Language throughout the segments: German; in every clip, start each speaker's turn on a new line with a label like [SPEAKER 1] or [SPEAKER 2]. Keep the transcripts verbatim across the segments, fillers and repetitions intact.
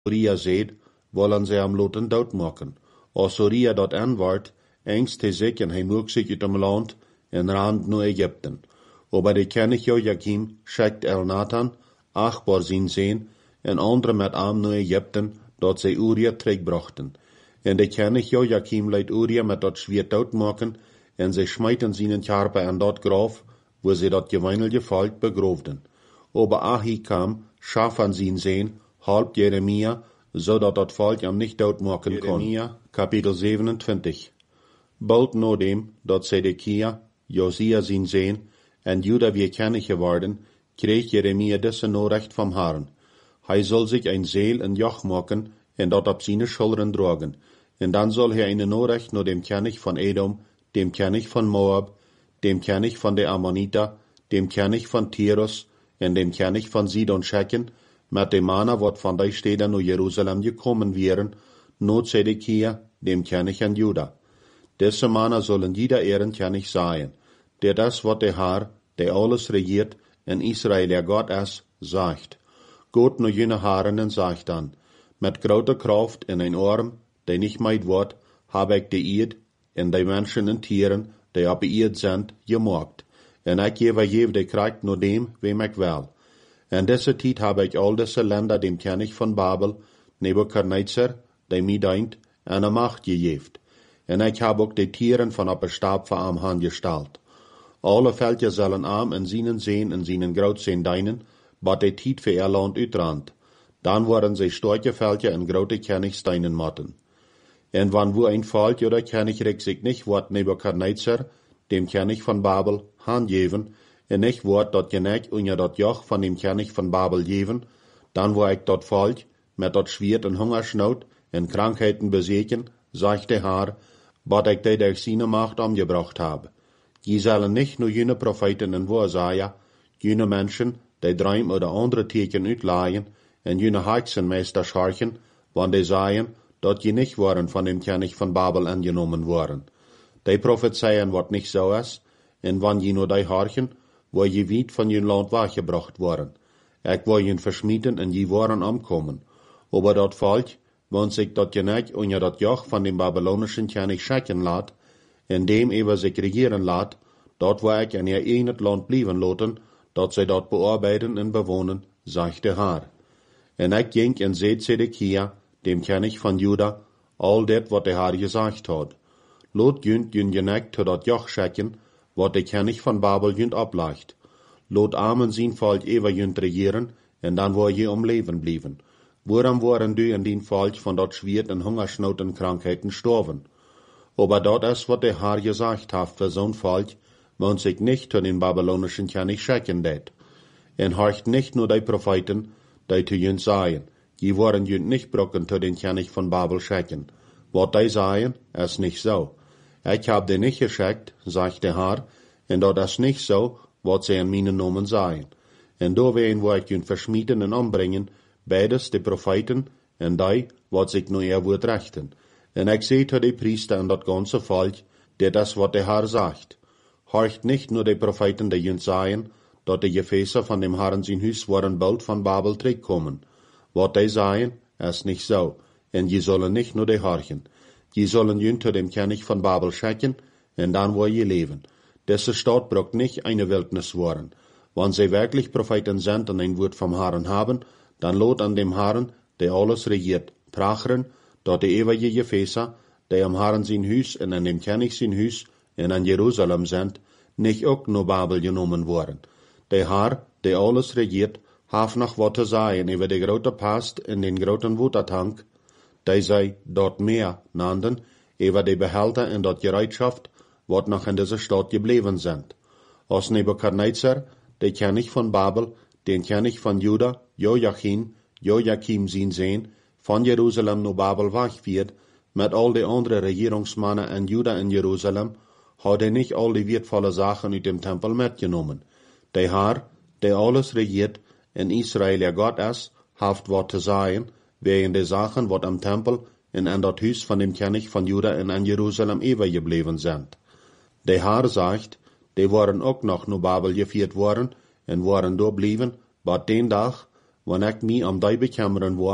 [SPEAKER 1] Uria seht, wollen sie am Loten dood maken. Als Uria dat antwoord, engst hij zich en hij moeg zich uit dem land en rand naar Egypten. Aber de König Joachim schickt Elnathan, Achbor zijn zoon, en andere met hem naar Egypten, dat zij Uria terugbrachten. En de König Joachim leidt Uria met dat zwierd doodmaken, en zij smijten zijn Karpe aan dat graf, wo sie dat geweinige volk begroofden. Aber Ahikam, Schafan zijn zoon, halb Jeremia, zodat dat volk hem niet doodmaken kon. Jeremia, kapitel zevenentwintig. Bald nadem, dat Zedekia, Josia zijn zoon, en Juda weer kennig geworden, kreeg Jeremia deze Nachricht vom Herrn. Hij zal zich een Seel en Joch maken, en dat op zijn Schultern dragen. En dan zal hij een Nachricht naar dem König van Edom, dem König van Moab, dem König van de Ammonita, dem König van Tyrus, en dem König van Sidon schicken, met de mannen wat van die steden naar Jeruzalem gekommen wären, not Zedekia, dem König van Juda. Deze mannen zullen jeder ehren König sein, der das, wat de Herr, der alles regiert, en Israel der Gott is, sagt. Gott nur jene Haaren en sagt dan, met grote kracht en een arm, die nicht meid wordt, heb ik de eed, en de mensen en tieren, die op eed zijn, gemaakt. En ik geef je de kracht naar dem, wem ik wil. En deze tijd heb ik al deze länder dem König van Babel, Nebuchadnezzar, die mij dient, en een macht gegeven. En ik heb ook de tieren van op een stab van am hand gesteld. Alle velden zullen am en zijn zijn en zijn groot zijn dienen, wat de tijd voor ihr land uitrandt. Dan worden zij sterke velden en grote Königs dienen moeten. En wann wo ein Volk oder Königreich sich nicht wort Nebuchadnezzar, dem König von Babel, handgeven, en nicht wort dat geneig unter dat Joch von dem König von Babel geven, dann wo ich dat Volk met dat Schwert en Hungersnood en Krankheiten besegen, sagt der Herr, wat ich de durch seine Macht umgebracht habe. Die sollen nicht nur jene Propheten en Wahrsager, jene Menschen, die Träume oder andere Teken uitlaaien, en jene Hexenmeister scharchen, wann die sagen, dat je nicht waren von dem König von Babel angenommen worden. Die prophezeien wat nicht so is, en wann je nur die harchen, wo je weit von je land weggebracht worden. Ik wil je versmieten en je waren omkomen. Aber dat volk, wann sich dat je nicht unter dat Joch von dem babylonischen König schicken laat, en dem ever sich regieren laat, dat wil ik in je in het land blijven laten, dat zij dat bearbeiten en bewonen, zegt de Herr. En ik ging en zeet Zedekia, dem König von Juda, all dat wat de Herr gesagt hat. Lot jünt jün geneigt to dat Joch schicken, wat de König von Babel jünt ablegt. Lot armen zijn volk ever jünt regieren, en dan wil je om leven blijven. Waarom waren du en dien volk van dat Schwert en Hungersnood en Krankheiten sterven? Aber dat is wat de Herr gesagt hat für zo'n volk, want sich nicht to den babylonischen König schicken det. En horcht nicht nur die Propheten, die zu jünt sagen, die waren jünt nicht brocken to den König von Babel schicken. Wat die sagen, is nicht so. Ich hab die nicht geschickt, sagt der Herr, en dat is nicht so, wat sie in meinen Namen sagen. En do werden wo ich jünt verschmieden en umbringen, beides die Propheten, en die, wat sich nur ihr Wort rechten. En ich seh to die Priester en dat ganze Volk, der das, wat der Herr sagt. Horcht nicht nur die Propheten, die jünt sagen, dat die Gefäße von dem Herrn sein Hus waren bald von Babel zurückkommen. Wat die sagen, is nicht so. En je sollen nicht nur die horchen. Je sollen jünt zu dem König von Babel schicken, en dan wo je leben. Diese Stadt braucht nicht eine Wildnis worden. Wenn sie wirklich Propheten sind und ein Wort vom Herrn haben, dann lot an dem Herrn, der alles regiert, prachern, dat die ewige Gefäße, die am Herrn sein Hus en an dem König sein Hus en an Jerusalem sind, nicht auch nur Babel genommen worden. Der Herr, der alles regiert, hat noch wat zu sagen über die grote Past in den groten Watertank, die sei dort mehr nannten, über die Behälter in dort Gereitschaft, wat noch in dieser Stadt geblieben sind. Als Nebuchadnezzar, der König von Babel, den König von Juda, Joachim, Joachim sein Sohn, von Jerusalem naar Babel wegviert, mit all die anderen Regierungsmannen in Juda in Jerusalem, hat er nicht all die wertvolle Sachen uit dem Tempel mitgenommen. Der Herr, der alles regiert, in Israel der Gott ist, haft wat zu sagen, wegen der Sachen, wat am Tempel en an dat Hus von dem König von Juda en an Jerusalem ewig geblieben sind. Der Herr sagt, die waren auch noch naar Babel geführt worden en waren da blieben, bat den Tag, wann ich mich um die bekümmern war,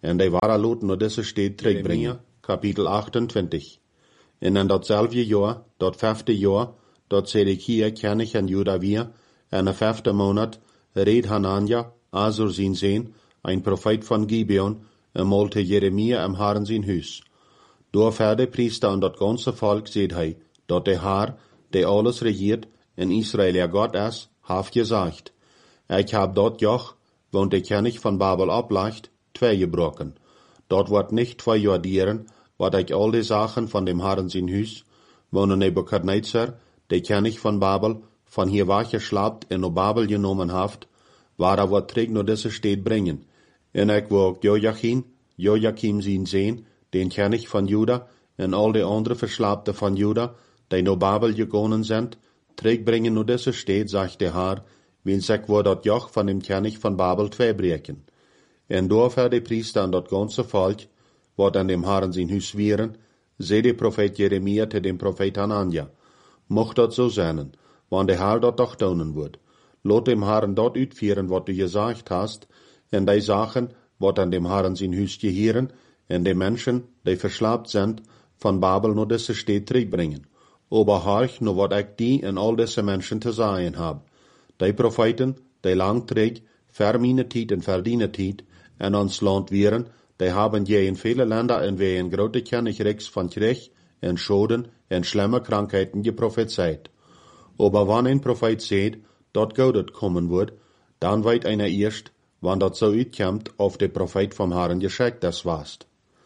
[SPEAKER 1] en de ware lot naar deze stad terugbrengen. Kapitel achtentwintig. En in datzelfde jaar, dat vijfde jaar, dat Zedekia koning in Juda weer, en de vijfde maand, reed Hanania, Azur zijn zoon, een profeet van Gibeon, eenmaal te Jeremia im Herren zijn huis. Door verder priester en dat ganze volk zeid hij, dat de Heer, die alles regiert, in Israël ja God is, heeft gezegd. Ik heb dat joch, want de koning van Babel oplegt, twee gebroken. Dat wordt niet twee jaar dieren, wat ik al die zaken van dem Herren zijn huis, wonen Nebukadnezar, de koning van Babel, van hier weggeslapt en op Babel genomen heeft, waar er wat terug naar deze stad brengen. En ik wil ook Joachim, Joachim zijn zoon, den koning van Juda, en al de andere verslaapten van Juda, die naar Babel gekomen zijn, terugbrengen naar deze stad, zegt de Heer, wens ik wil dat joch van dem koning van Babel tweebreken. En door de priester en dat ganze volk, wat an dem Herren zijn huis wieren, zei de profeet Jeremia te dem profeet Hanania, mocht dat zo zijn, want de Heer dat toch doen wordt. Laat dem Herren dat uitvieren wat du gezegd hast, en die zaken, wat an dem Herren zijn huis gehieren, en de mensen, die verslaapt zijn, van Babel naar deze stad terugbrengen. Oberhorch naar wat ik die en al deze mensen te zeggen heb. Die profeten, die lang terug, ver mijn tijd en verdienen tijd, en ons land wieren, die hebben je in vele landen en wij een grote kennigrijks van kreeg en schoden en schlimme krankheiten geprophezeit. Aber wanneer een profeet zegt, dat Gott komen wordt, dan weet einer eerst, wanneer dat zo uitkomt, of de profeet vom Herren geschickt is was.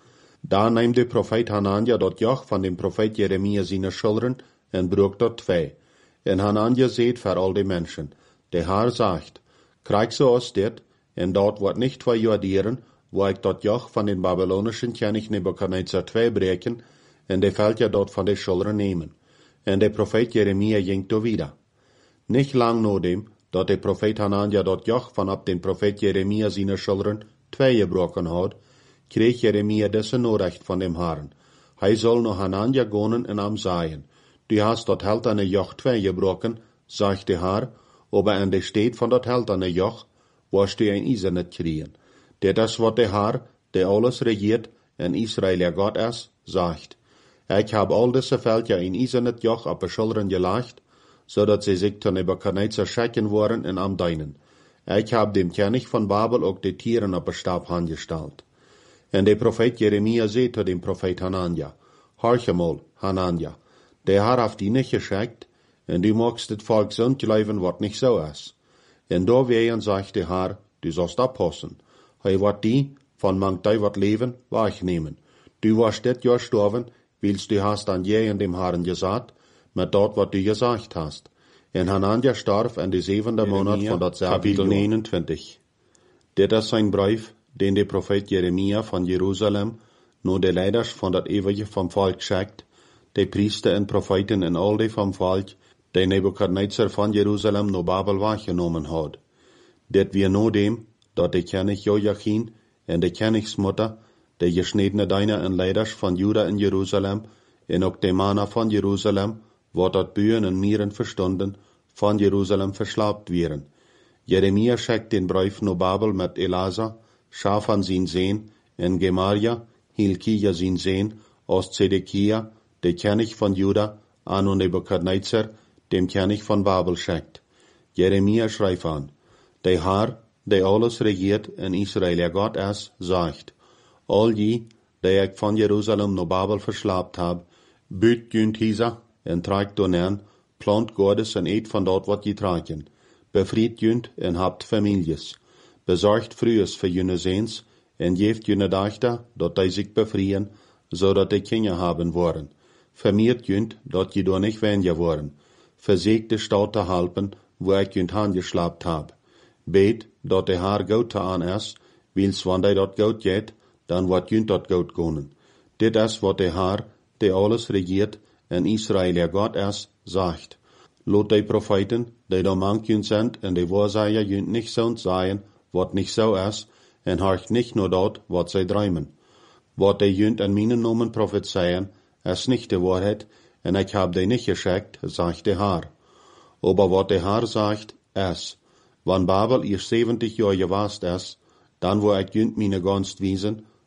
[SPEAKER 1] Da neemt de profeet Hanania dat joch van dem profeet Jeremia zijn schilderen en broek dat twee. En Hanania zegt voor al die mensen, de Heer zegt, krijg zoals dit, en dat wordt niet twee jaar dieren, wo ik dat joch van den babylonischen koning Nebukadnezar twee breken, en de veldje dat van de schilderen nemen. En de profeet Jeremia ging to wieder. Niet lang na dem, dat de profeet Hanania dat joch van op den profeet Jeremia zijn schilderen twee gebroken had, kreeg Jeremia deze Nachricht van dem Herren. Hij zal naar Hanania gaan en am zeggen, du hast dat heldene joch twee gebroken, zegt de Heer, aber in de stad van dat heldene joch, was du een ijzer niet kriegen. Dit is wat de Heer, die alles regiert, en Israël ja God is, zegt. Ik heb al deze veldje in ijzernet joch op de schilderen gelegd, zodat ze zich te Nebukadnezar schikken worden en am dienen. Ik heb dem koning van Babel ook de tieren op de stap aangesteld. En de profeet Jeremia zei tot dem profeet Hanania, horch eenmaal, Hanania, de Heer heeft die niet geschikt, en du magst het volk zo'n geloven wat niet zo is. En doorwegen zegt de Heer, du sollst oppassen. Hij wordt die, van mangt die wat leven, wegnemen. Du was dit jaar sterven, wils du hast an je en dem Herren gezegd, met dat wat du gezegd hast. En Hanania starf in de zevende maand van datzelfde kapitel negenentwintig. Dit is zijn brief, den de profeet Jeremia van Jeruzalem, naar de leiders van dat eeuwige van volk schickt, de priester en profeten en al die van volk, die Nebukadnezar van Jeruzalem naar Babel weggenomen had. Dit weer na dem, dat de koning Joachim en de koningsmutter, de gesnedene diener en leiders van Juda en Jeruzalem, en ook de mannen van Jeruzalem, wat dat buien en mieren verstonden, van Jeruzalem verslaapt werden. Jeremia schickt den brief naar Babel met Elasa, Shafan zijn zoon, en Gemaria, Hilkia zijn zoon, aus Zedekia, de koning van Juda, aan Nebukadnezar, dem koning van Babel schickt. Jeremia schrijft aan, de Heer, die alles regiert en Israël ja God is, zegt, al die, die ik van Jeruzalem naar Babel verslaapt heb, buit junt hisa en trekt donern, plant Gottes en eet van dat wat je tragen, bevried junt en habt families, bezorgt frues voor jullie zeens, en geeft jullie dachten dat die zich bevrieden, zodat die kinderen hebben worden. Vermeert junt dat je door niet weniger worden. Verzeekt de stad te helpen, wo ik junt aangeslapt heb. Beet dat de Heer goud te aan is, wils wanneer dat goud geht, dan wordt junt dat goud kunnen. Dit is wat de Heer, die alles regiert, en Israël ja God is, zegt. Laat die profeten, die da mank junt zijn, en die waarzeger junt niet zo'n zeggen, wat niet zo is, en horcht niet naar dat, wat zij drömen. Wat die junt in mijn namen prophezeien, is niet de waarheid, en ik heb die niet geschickt, zegt de Heer. Aber wat de Heer zegt, is, wann Babel ihr zeventig jaar geweest is, dan wil ik junt meine Gunst wiesen,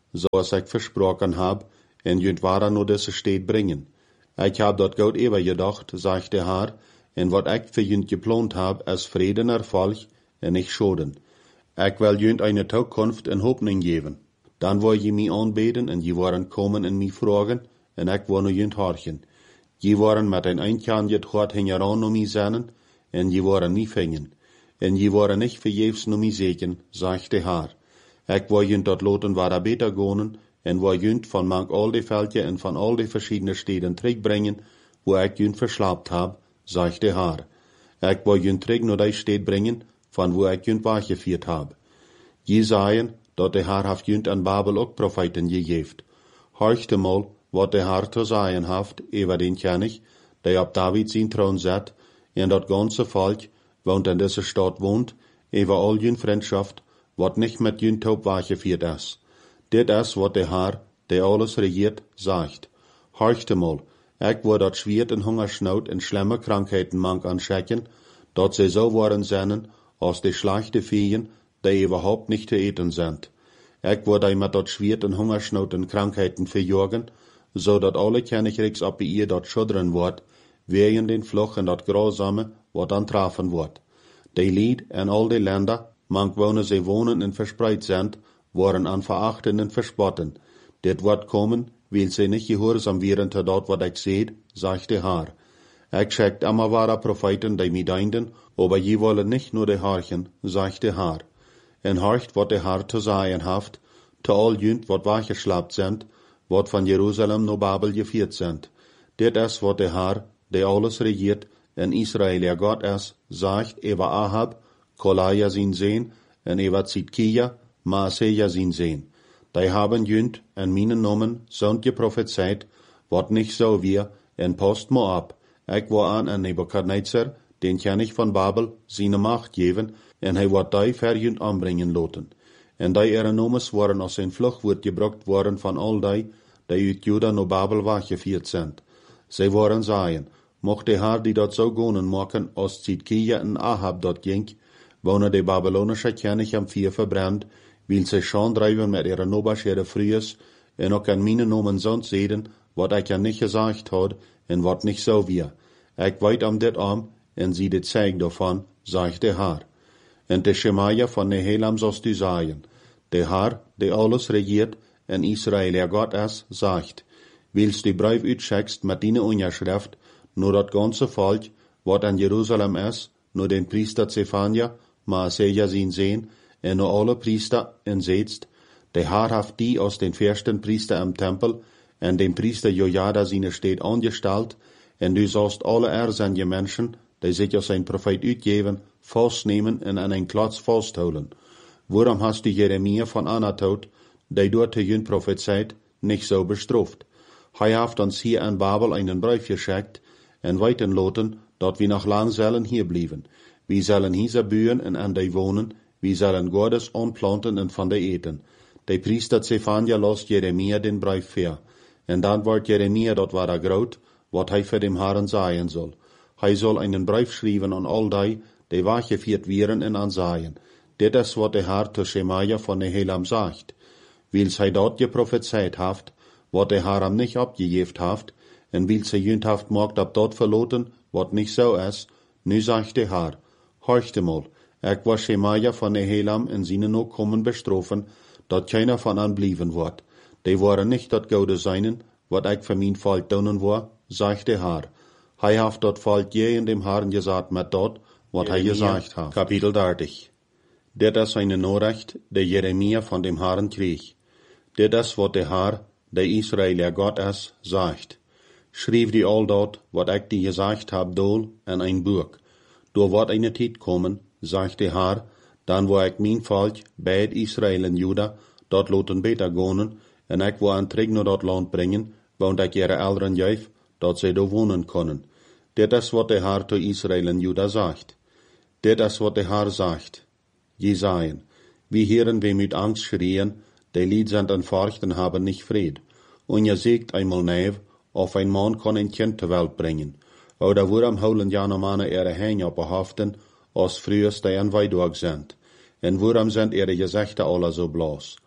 [SPEAKER 1] zoals ik versproken heb, en junt waren naar deze stad brengen. Ik heb dat goed even gedacht, zegt de Heer, en wat ik voor junt geplant heb, is vrede en erfolg, en niet schoden. Ik wil junt een toekomst en hoopning geven. Dan wil je mij aanbeden, en je worden komen en mij vragen, en ik wil naar junt horchen. Je worden met een eindje het hart hingeran om mij zennen, en je worden niet vingen. En je worden niet vergeefs om mij zeken, zegt de Heer. Ik wil junt dat loten waar beter gonen, en wil junt van mank al die veldje en van al die verschillende steden terugbrengen, waar ik junt verslaapt heb, zegt de Heer. Ik wil junt terug naar die stad brengen, van waar ik junt weggevierd heb. Je zeien, dat de Heer heeft junt aan Babel ook profeten gegeven. Horchte mal, wat de Heer te zeggen heeft, over den König, die op David zijn troon zet, en dat ganze volk, woont in deze stad woont, over al jun vriendschaft, wat niet met jun taub weggevierd is. Dit is wat de Heer, die alles regiert, zegt. Horchte mal, ik wil dat Schwert en Hungersnood en schlimme krankheiten mank aanschikken, dat ze zo worden zijn, als de slechte viehen, die überhaupt nicht te eten sind. Ik wil die met dat Schwert en Hungersnood en krankheiten verjagen, zodat alle Königreichs op ihr dat schudderen wordt, wegen den Fluch en dat Grausame, wat aan trafen wordt. Die Lied en al die Länder, mank wonen ze wonen en verspreid sind, worden aan verachten en verspotten. Dit wordt komen, wil ze niet gehoorzaam werden te dat wat ik zeid, zegt de Heer. Ik schickt immer wahre Propheten, die mij dienden, aber je wollen nicht nur de harchen, zegt de Heer. En horcht wat de Heer te zeggen heeft, te al junt wat weggeslapt sind, wat van Jeruzalem naar Babel gevierd sind. Dit is wat de Heer, die alles regiert, en Israël ja God is, zegt over Ahab, Kolaja zijn zeen, en over Zidkia, Maaseja zijn zeen. Die haben junt en mijn nomen zo'n geprophezeit, wat nicht zo weer, en post me op. Ik wil aan en Nebuchadnezzar, den König van Babel, zijn macht geven, en hij wordt die ver junt aanbrengen laten. En die ihre nomes worden als zijn vlucht wordt gebracht worden van al die, die uit Juda naar Babel weggevierd sind. Zij worden zeggen, mocht de Heer die dat zo gonen maken, als Zidkia en Ahab dat ging, wonen de Babylonische König am vier verbrannt, wil zij schon drijven met ihre nobaschere vries, en ook aan mijn nomen zond zeden, wat ik aan niet gezegd had, en wat niet zo weer. Ik weet om dit om, en zie dit zeig daarvan, zegt de Heer. En de Shemaja van Nehelam zoals du zeggen, de Heer, die alles regiert, en Israël ja God is, zegt, wils die brief uitschickst met die onderschrift, nur dat ganze volk, wat aan Jeruzalem is, nur den priester Zephania, Maaseja zijn zeen, en nur alle priester en zetst, de Heer heeft die aus den versten priester im Tempel, en den priester Jojada zijn steed angesteld, en du sollst alle er zijn je mensen, die zich als een profeet uitgeven, vastnemen en aan een klats vasthouden. Waarom hast du Jeremia van Anatot, die door te jun prophezeit, nicht so bestraft? Hij heeft ons hier in Babel einen brief geschickt, en weten laten, dat we nog lang zullen hier blijven. We zullen hier buien en aan die wonen, we zullen Gottes aanplanten en van die eten. De priester Zephania lost Jeremia den brief ver. En dan wordt Jeremia dat waar groot, wat hij voor dem Herren zeggen soll. Hij zal einen brief schrijven aan al die, die weggevierd werden en aanzaaien. Dit is wat de Heer te Shemaja van Nehelam zegt. Wils hij dat geprophezeit heeft, wat de Heer hem niet opgegeven heeft, en wils hij junt heeft maakt op dat verloten, wat niet zo is, nu zegt de Heer, horchte mal, ik was Shemaja van Nehelam en zijn ook komen bestrafen, dat keiner van hen blijven wordt. Die waren niet dat goede zijnen, wat ik voor mijn volk doen wil, zegt de Heer. Hij heeft dat volk je in dem Herrn gezegd met dat, wat hij gezegd heeft. Kapitel dertig. Dit is een Nachricht, die Jeremia van dem Herrn kreeg. Dit is wat de Heer, die Israël ja God is, zegt. Schrijf die al dat, wat ik die gezegd heb, dol in een boek. Door wat een tijd komen, zegt de Heer, dan wil ik mijn volk, bij het Israël en Juda, dat laten beter gonen, en ik wil hen terug naar dat land brengen, want ik ihre elderen geef, dat zij daar wonen kunnen. Dit is wat de Heer te Israël en Juda zegt. Dit is wat de Heer zegt. Je zeggen, wie heren wem uit angst schreien, die lied sind en furchten haben nicht Fried. Und je zegt einmal neef, of ein man kann ein Kind ter Welt bringen. Oder waarom houden ja normale ihre Hänge op haften, als früher die en weidog sind. En waarom sind ihre Gezichten alle so blass.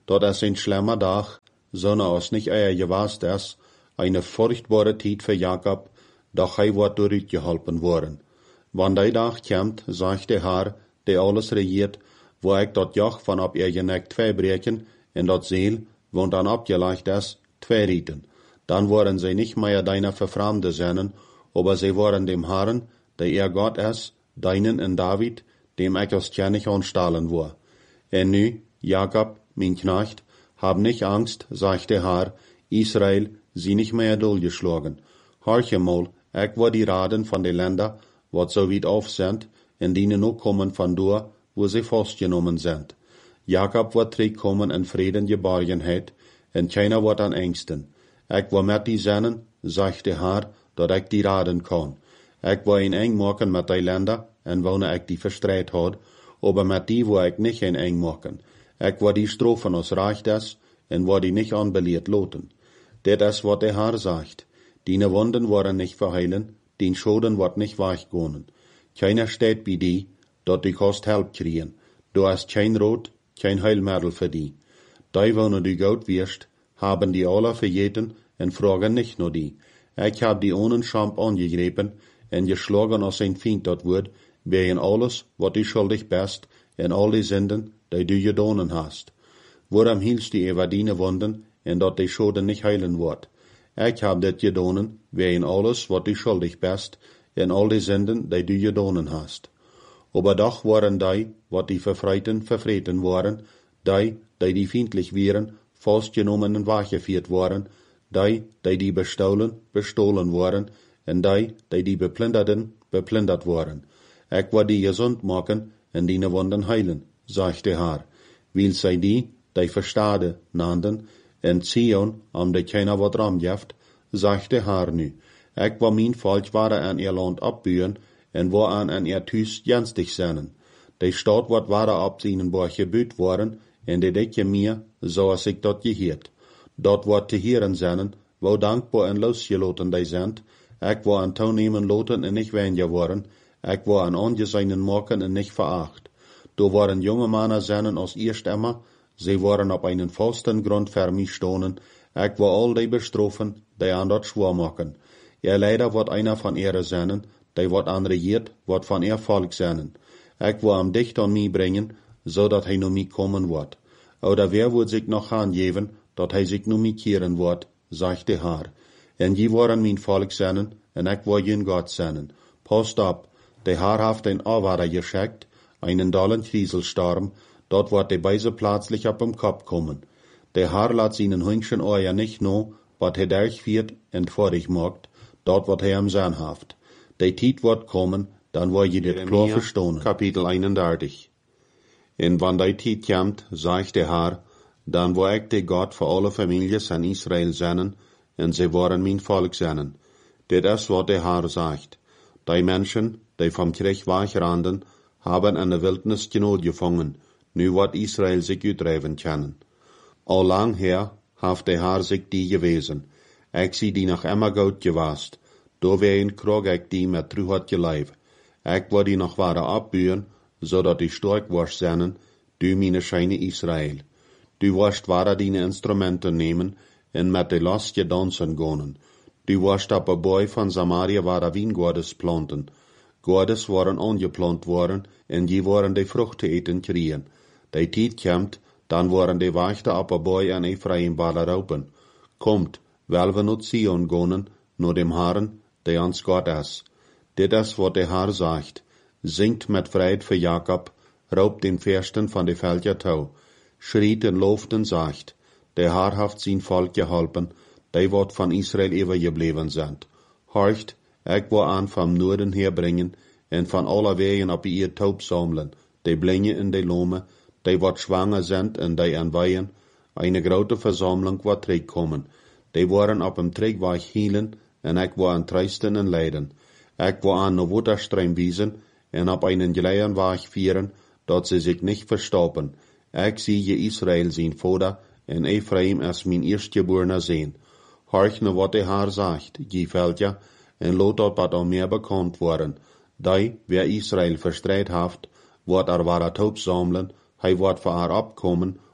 [SPEAKER 1] dort es ein schlimmer Tag, sondern es nicht eher gewast ist, eine furchtbare Zeit für Jakob, doch er wird durchgeholpen worden. Wann der Tag kommt, sagt der Herr, der alles regiert, wo ich dort Joch von ab ihr Geneck zwei brechen, in dort Seel, wo dann abgelegt ist, zwei rieten. Dann wollen sie nicht mehr deiner Verfremde sein, aber sie wollen dem Herrn, der ihr Gott ist, deinen in David, dem ich aus König anstahlen war. Und nu, Jakob, mein Knecht, hab nicht Angst, sagt der Herr, Israel, sie nicht mehr durchgeschlagen. Horche mal, ich war die Raden von den Ländern, wat so weit auf sind, in denen nur kommen von dort, wo sie festgenommen sind. Jakob wird zurückkommen in Frieden Geborgenheit, und keiner wird an Ängsten. Ich war mit die Sennen, sagt der Herr, dat ich die Raden kann. Ich war ein eng machen mit die Länder, en wonne ich die verstreit had, aber mit die wo ich nicht ein eng machen. Ich war die Strophen aus Reichtes, en war die nicht anbeliert loten. Det is wat der Herr sagt. Dine Wunden waren nicht verheilen, din Schoden wird nicht weichgehen. Keiner steht bei die, dort die kost Help kriegen. Du hast kein Rot, kein Heilmittel für die. Die, wo du gut wirst, haben die alle verjeten en fragen nicht nur die. Ich hab die ohne Schamp angegriffen en geschlagen als ein Feind dort wird, wegen alles, wat du schuldig bist, en all die Sünden, die du gedonen hast. Worum hielst die über deine Wunden, en dat die Schoden nicht heilen wird? Ich hab dit gedonen, wegen alles, wat du schuldig bist, en all die Sünden, die du gedonen hast. Aber doch waren die, wat die Verfreiten verfreten waren, die, die die feindlich wären, festgenommen und weggeführt waren, die, die die bestohlen, bestohlen waren, en die, die die beplinderten, beplindert waren. Ich war die gesund machen, en die Wunden heilen, sagt der Herr. Weil sei die, die Verstade nannten, en Zion, am de keiner wat ramjeft, sagt der Herr nu. Ich war mein Volk ware an ihr Land abbühen, en war an an ihr Tüs jenstig seinen. Die Stadt wat ware ab seinen Borch gebüht worden, en de decke mir, so as ich dort gehiert. Dort wat te hieren seinen, wo dankbar en losgeloten die sind, ich war an Taunehmen loten en nicht weniger worden, ich war an angeseinen Morgen en nicht veracht. Do waren junge Männer seinen aus ihr Stämmer, sie waren auf einen festen Grund für mich stonen, ich war all die bestroffen, die an dort schwor machen. Ja, leider wird einer von ihrer seinen, die wird anregiert, wird von ihr Volk seinen. Ich war am dicht an mich bringen, so dat hij nu mich kommen wird. Oder wer wird sich noch angeben, dat hij sich nu mich kehren wird, sagt der Herr. En je waren mein Volk seinen, en ich war jen Gott seinen. Passt ab, der Herr haft ein Awader geschickt, einen dollen Krieselstorm, dort wird der Beise plötzlich ab dem Kopf kommen. Der Herr lässt seinen Hündchen euer nicht nur, wat er durchführt und vor dich macht, dort wird er am Sein haft. Der Tiet wird kommen, dann wird je det klar verstehen. Kapitel einunddreißig. Und wann der Tiet kommt, sagt der Herr, dann wo ich der Gott für alle Familien in Israel sein, und sie waren mein Volk sein. Das ist, was der Herr sagt. Die Menschen, die vom Krieg wegrannten, haben eine Wildnis Genot gefangen, nu wird Israel sich utreiben können. All lang her haft der Herr sich die gewesen. Ich sie die noch immer gut gewast. Do wen krog ich die mit Truhat geleib. Ich war die noch wahre abbühen, so dat die stark warst seinen, du meine Scheine Israel. Du warst wahre deine Instrumente nehmen, en mit de Last gedansen gonen. Du warst ab a Boy von Samaria wahre Wiengordes planten. Gordes waren angeplant worden, en die waren die Frucht eten kriegen. Die Tijd kommt, dann waren die Wächter ab a Boy an Ephraim bade raupen. Kommt, weil wir nu Zion gonen, nur dem Herrn, der ans Gott ist. Dit is wat der Herr sagt. Singt mit Freude für Jakob, raubt den Fürsten von de Felder tau. Schriet und loft und sagt, der Herr haft sein Volk geholpen, die wat von Israel übergeblieben sind. Horcht, ich will an vom Norden herbringen, en von aller Wegen op ihr Taub sammeln, die Blinge in die Lome, die wat schwanger sind en die an Weihen, eine grote Versammlung wat terugkommen. Die waren op dem Trägweg hielen, en ich will an Treisten en Leiden. Ich will an no Wutterstreim wiesen, en op einen geleien Weg führen, dat sie sich nicht verstoppen. Ich sehe Israel sein Vater, en Ephraim als mein Erstgeborener sehen. Horch ne wat der Herr sagt, je Felder, en lot dat wat al mehr bekannt worden. Die, wer Israel verstreit haft, wird er wahre Taub sammeln, hij wird für er abkommen,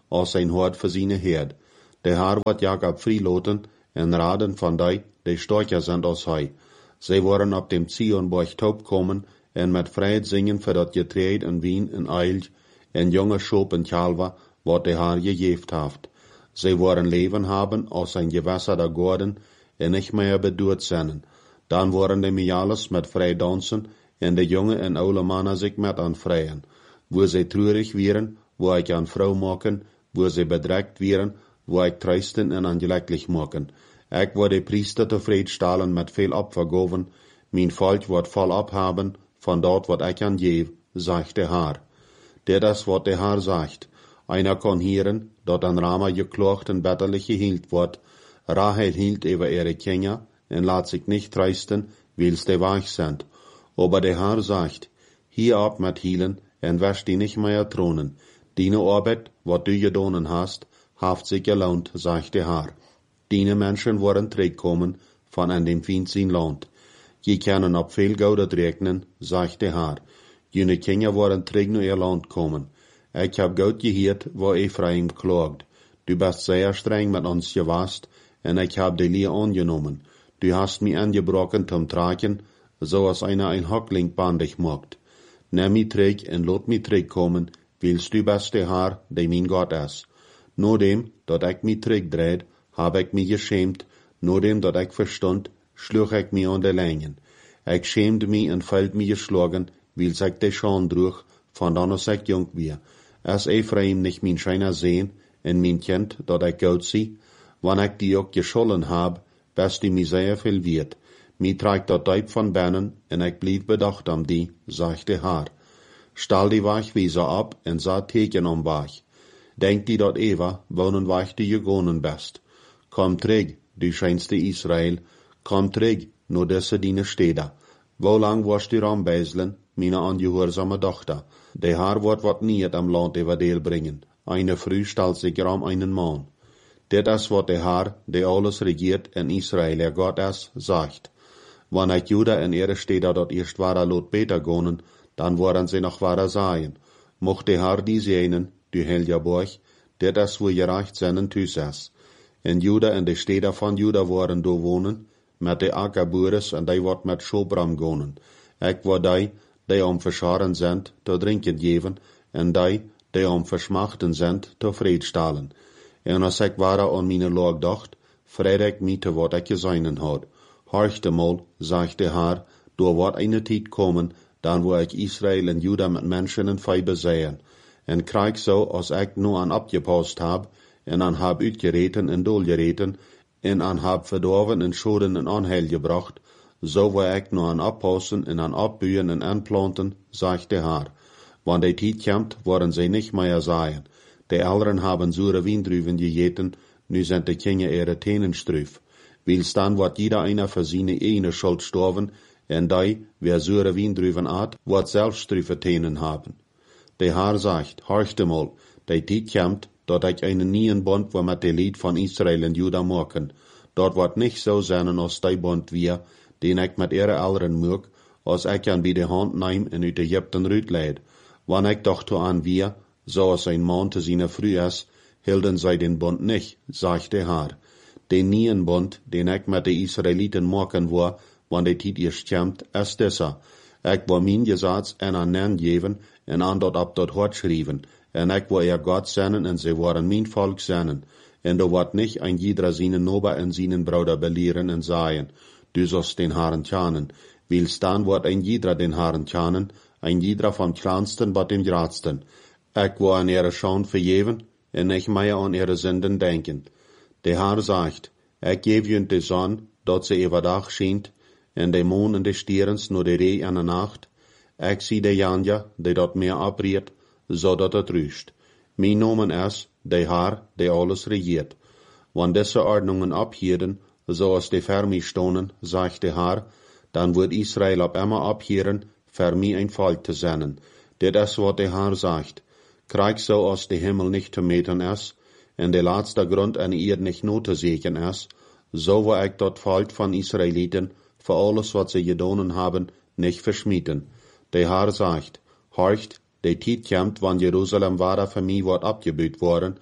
[SPEAKER 1] als zijn hart voor zijn Heerd. De Haar wordt Jacob vrijloten en raden van die, die sterker zijn als hij. Zij worden op dem Zionborg taub komen en met vrijheid zingen voor dat getreed en wien en eil en jonge schop en kalver, wat de Haar gegeven heeft. Zij worden leven hebben als een gewässer der Gorden en niet meer bedoeld zijn. Dan worden de Miales met vrij dansen en de jonge en oude mannen zich met aan vrijen. Wo zij treurig wieren, wo ik aan vrouw maken, wo zij bedrekt wieren, wo ik trösten en aangeleglich maken. Ik word de priester tevreden stellen met veel opvergoven, mijn volk wordt vol ophaben van dat wat ik aan geef, zegt de Haar. Dit is wat de Haar zegt. Einer kan hieren, dat een Rama geklaagd en betterlich gehield wordt. Rahel hield over ihre Kinder en laat zich nicht trösten, wils de weich sind. Aber de Haar zegt, hier ab met hielen en wäsch die nicht mehr tronen. Diene Arbeit, wat du gedonen hast, haft sich gelohnt, zegt de Haar. Diene Menschen worden terugkomen van an dem Feind zijn land. Je kunnen op veel goud rekenen, zegt de Haar. Jene Kinder worden terug naar ihr land komen. Ik heb goed gehoord waar Ephraim klaagt. Du bist sehr streng met ons geweest en ik heb de Leer angenomen. Du hast mich angebrochen zum Tragen, so als einer ein Hockling bandig macht. Nimm mich terug en laat mich terugkomen, wils du bist de Haar, die mijn Gott is. Nodem, dat ik mich terugdreid, heb ik mich geschämt, nodem dat ik verstond, sloeg ik mich aan de lijnen. Ik schämde mich en fällt mich geschlagen, wils ik de Schande droeg, van dan als ik jong weer. Als Ephraim nicht mijn schijner sehen, en mijn kind, dat ik goed zie, wanneer ik die ook geschollen heb, best die mij zeer veel weet. Mij trekt dat diep van binnen, en ik blijf bedacht am die, zegt de Haar. Stel die wegwijzer op, en zet teken om weg. Denk die dat Eva, wonen weg die gegonen best. Kom terug, du schijnste Israël, kom terug, no disse dine steden. Wo lang warst du rambijzelen, meine angehoorzame dochter? De Haar wordt wat niet am land over deel brengen. Eine Früh stelt sich ram einen Mann. Dit is wat de Haar, die alles regiert in Israël, er Gott is, zegt. Wanneer ik Juda en ihre steden dat eerst ware lot beter gonen, dan worden ze nog ware zijn. Mocht de Haar die zeenen, du Helja Borg, dit is wo gerecht zijn thuis is. En Juda en de steden van Juda worden do wonen, met de akkerboeres en die wordt met Schobram gonen. Ik word die, die om verscharen zijn, te drinken geven, en die, die om versmachten zijn, te vrede stellen. En als ik ware aan mijn loog dacht, vrede ik mij te wat ik gezeinen had. Horchte mal, zegt de Haar, door wat eine tijd komen, dan wil ik Israël en Juda met mensen en vij bezeien. En krijg zo, als ik nu aan opgepast heb, en aan heb uitgereten en doelgereten, en aan heb verdorven en schoden en onheil gebracht, zo wil ik nu aan oppassen en aan opbuien en aanplanten, zegt de Haar. Wanneer die tijd komt, worden zij niet meer zijn. De ouderen hebben zure wijndruven gegeten, nu zijn de kinderen ihre tenen struf. Wils dan wordt jeder einer voor zijn ene schuld sterven, en die, wer zure wijndruven at, wordt zelf strufe tenen hebben. De Haar zegt, horchte mal, de tijd komt, dat ik een nieuwen bond wil met de lied van Israël en Juda maken. Dat wordt niet zo zijn als die bond weer, den ik met ihre ouderen maak, als ik aan bij de hand neem en uit Egypten uitleid. Wanneer ik doch toe aan weer, zoals een man te zijn vrouw is, hielden zij den bond niet, zegt de Haar. Den nieuwen bond, den ik met de Israëlieten maken wil, wanneer de tijd eerst komt, is deze. Ik wil mijn gezats en aan hen geven, en aan dat op dat hart schrijven, en ik wil ihr God zenden, en ze worden mijn volk zenden. En er wordt niet een jeder zijn nober en zijn bruder beleeren en zeggen, du sollst den Herrn tjanen. Wils dan wordt een jeder den Herrn tjanen, een jeder vom kleinsten tot dem grootsten. Ik wil aan ihre Schande vergeven, en nicht mehr an ihre Sünden denken. De Haar zegt, ik geef je de zon, dat ze overdag schijnt, en de maan en de sterens nur de ree en de nacht. Ik zie de janja, die dat meer abriet, zodat het rust. Mijn nomen is, de Haar, die alles regiert. Wanneer deze ordnungen abhieren, zoals de voor mij stonen, zegt de Haar, dan wordt Israël op immer abhieren, voor mij een volk te zenden. Dit is wat de Haar zegt. Krijg zo als de Himmel nicht te meten is, en de laatste grond aan ihr nicht not te zeken is, zo wil ik dat volk van Israëlieten, voor alles wat ze gedonen hebben, nicht verschmieten. De Haar zegt, horcht, de tijd komt, wanneer Jeruzalem ware voor mij wordt abgebuut worden,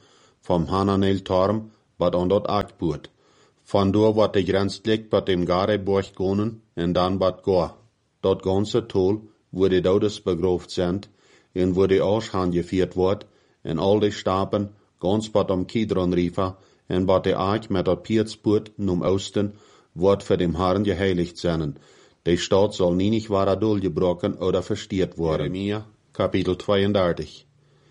[SPEAKER 1] vom Hananel-Torm, wat on dort Aakboot. Van door wat de grens ligt wat dem Gareborg gonen, en dan wat Goa. Dat ganze tol, wo de Dodes begroofd zijn, en wo de Arsch aangevierd wordt, en al de stapen, ganz wat om Kidron River, en wat de Aak met dat Piertspoort num Osten, wordt voor dem Herrn geheiligt zijn. De stad soll nie nicht wahrer durchgebrochen oder verstiert worden. Jeremia, Kapitel zweiunddreißig.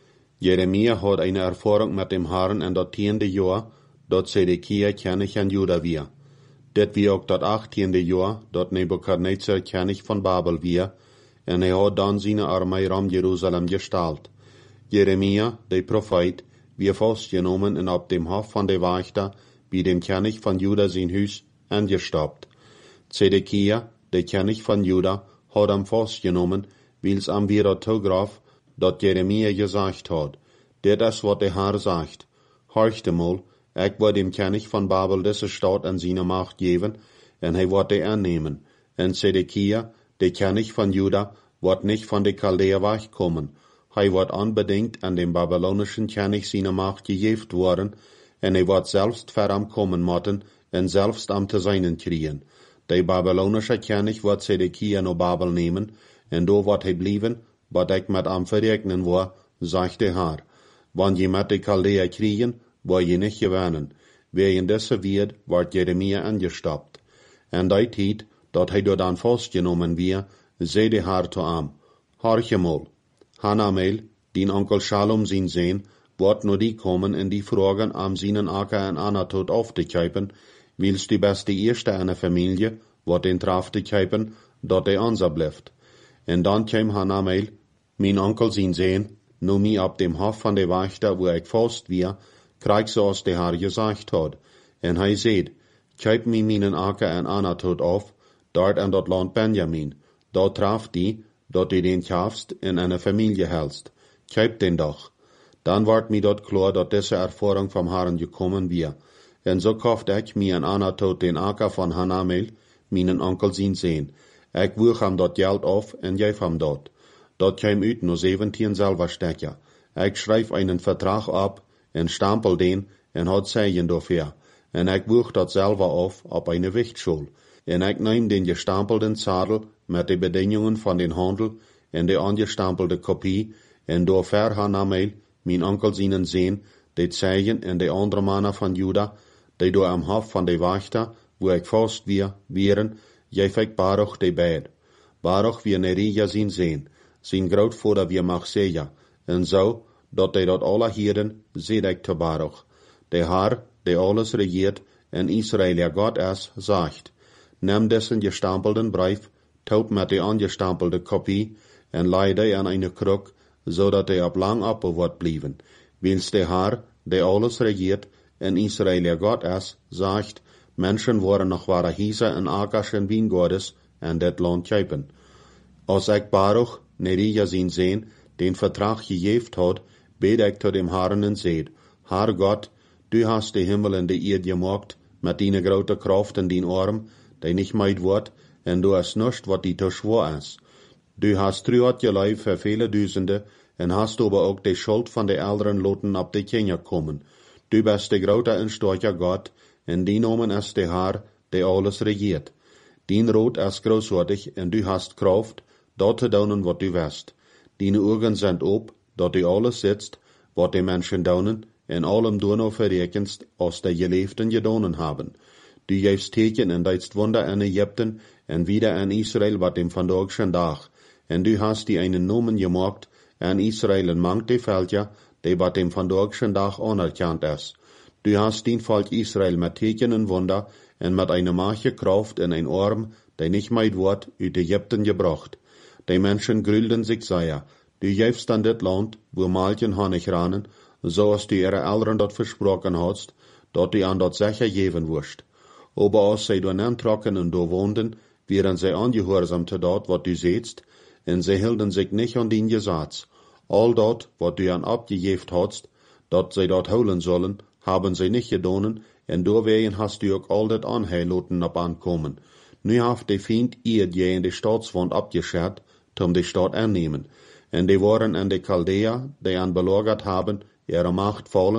[SPEAKER 1] Jeremia hat eine Erfahrung mit dem Herrn in dat tiende Jahr, dat Zedekia König an Juda wir. Dat wie auch dat achttiende Jahr, dat Nebukadnezar König von Babel wir, en hij had dan zijn armee om Jerusalem gestalt. Jeremia, de Prophet, wie vastgenomen en op dem Hof van de Wachter, bij dem König van Juda zijn huis, angestoppt. Zedekia, de König van Juda, had hem vastgenomen, wils am wieder toegraf, dat Jeremia gesagt had. Dit is wat de Herr sagt. Horchte mal, ik wil dem König van Babel deze stad an seine Macht geven, en hij wordt die aannemen. En Zedekia, de König van Juda, wordt nicht von de Chaldea wegkommen. Hij wordt unbedingt an dem babylonischen König seine Macht gegeven worden, en hij wordt selbst ver am kommen motten, en selbst am te seinen kriegen. De babylonische König wordt Zedekia no Babel nemen, en do wordt hij blijven, wat ik met am verrekenen war, sagt de Herr. Wann je met de Chaldea kriegen, war je nicht gewinnen. Wegen deze Wied wordt Jeremia angestoppt. En die tijd, dat hij door dan vastgenomen weer, zei de Herr to am, horche mal, Hanamel, din onkel Shalom zijn zijn, wordt no die komen en die vragen am seinen Acker en Anatot auf te kuipen, wils die beste eerste in de familie, wat den traf te kuipen, dat de ansa blijft. En dan kwam Hanamel, mijn onkel zijn zijn, no mi op dem Hof van de Wachter, wo ik vast weer, krijg zoals de Herr gesagt had. En hij zei, kuip mi mijn Acker en Anatot auf, dort in dat land Benjamin. Dort traf die, dat die den kaufst in eine Familie hältst. Kuip den doch. Dan wordt mi dat klar, dat deze Erfahrung vom Herrn gekommen wir. En so kauft ik mi en Anatot den Acker von Hanamel, mijn onkel zien zijn. Ik wuch hem dat geld af en geef hem dat. Dat kwam uit no zeventien Silberstecker. Ik schrijf einen Vertrag ab en stampel den en had Zeichen dafür. En ik wuch dat selber auf op eine Wichtschule. En ik neem den gestampelten Zadel met de bedingungen van den Handel en de angestampelte Kopie en door ver Hanamel, mijn onkel zien zien, de Zeichen en de andere mannen van Juda, die door am Hof van de Wachter, wo ik vast weer, wieren, geef ik Baruch de beid. Baruch wie Nerija zien zien, zijn grootvader wie Machseja, en zo, dat de dat alle hieren, zed ik te Baruch. De Herr, de alles regiert, en Israël ja God is, zegt, neem dessen gestampelten brief, taub met de angestampelte Kopie, en leide aan eine kruk, zodat hij op lang appel wordt blijven. Wils de Herr, de alles regiert, en Israël ja God is, zegt, Menschen worden nog ware Hiese en Akers en Wiengordes en dit land kuipen. Als ik Baruch, Nerija zien zijn, den Vertrag gegeven had, bid ik tot dem Herrn en zeid, Herr God, du hast de Himmel en de Erde gemacht, met die grote kracht en die arm, die nicht meid wordt, en du hast nicht, wat die te schwer is. Du hast truat je lijf voor vele duizenden, en hast aber ook de schuld van de elderen loten op de Kinder komen. Du bist de grote en sterke God, en die nomen is de Herr, die alles regiert. Dien rood is großartig, en du hast kraft, dat te doen wat du west. Dien ogen zijn op, dat du alles sitzt, wat de mensen doen, en allem doen verrekenst, als de geleefden gedonen hebben. Du geefst teken en deitst wunder in Egypten, en wieder in Israel wat dem vandaagschen dag. En du hast die einen Nomen gemacht, en Israel en mangt de veldja, die wat dem vandaagschen dag anerkannt is. Du hast den Volk Israel met teken en wunder, en met eine mache kraft in ein arm, die nicht meid wordt, uit Egypten gebracht. Die Menschen grülden sich sehr. Du geefst an dit land, wo malchen Honig ranen, zoals du ihre Eltern dat versprochen hast, dat du an dat sicher geven wirst. Aber als zij door aantrokken en door woonden, wären zij ongehoorzaam te dat wat du zeetst, en zij hielden zich niet aan dien Gesetz. Al dat, wat du an abgegeven hadst, dat zij dat houden zullen, haben zij niet gedonen, en doorwegen hast du ook al dat aanheiloten op aankomen. Nu heeft de Feind ihr je in de staatswand abgeschert, om de stad aannemen. En die waren in de Chaldea, die aan belagert haben, ihre Macht vallen,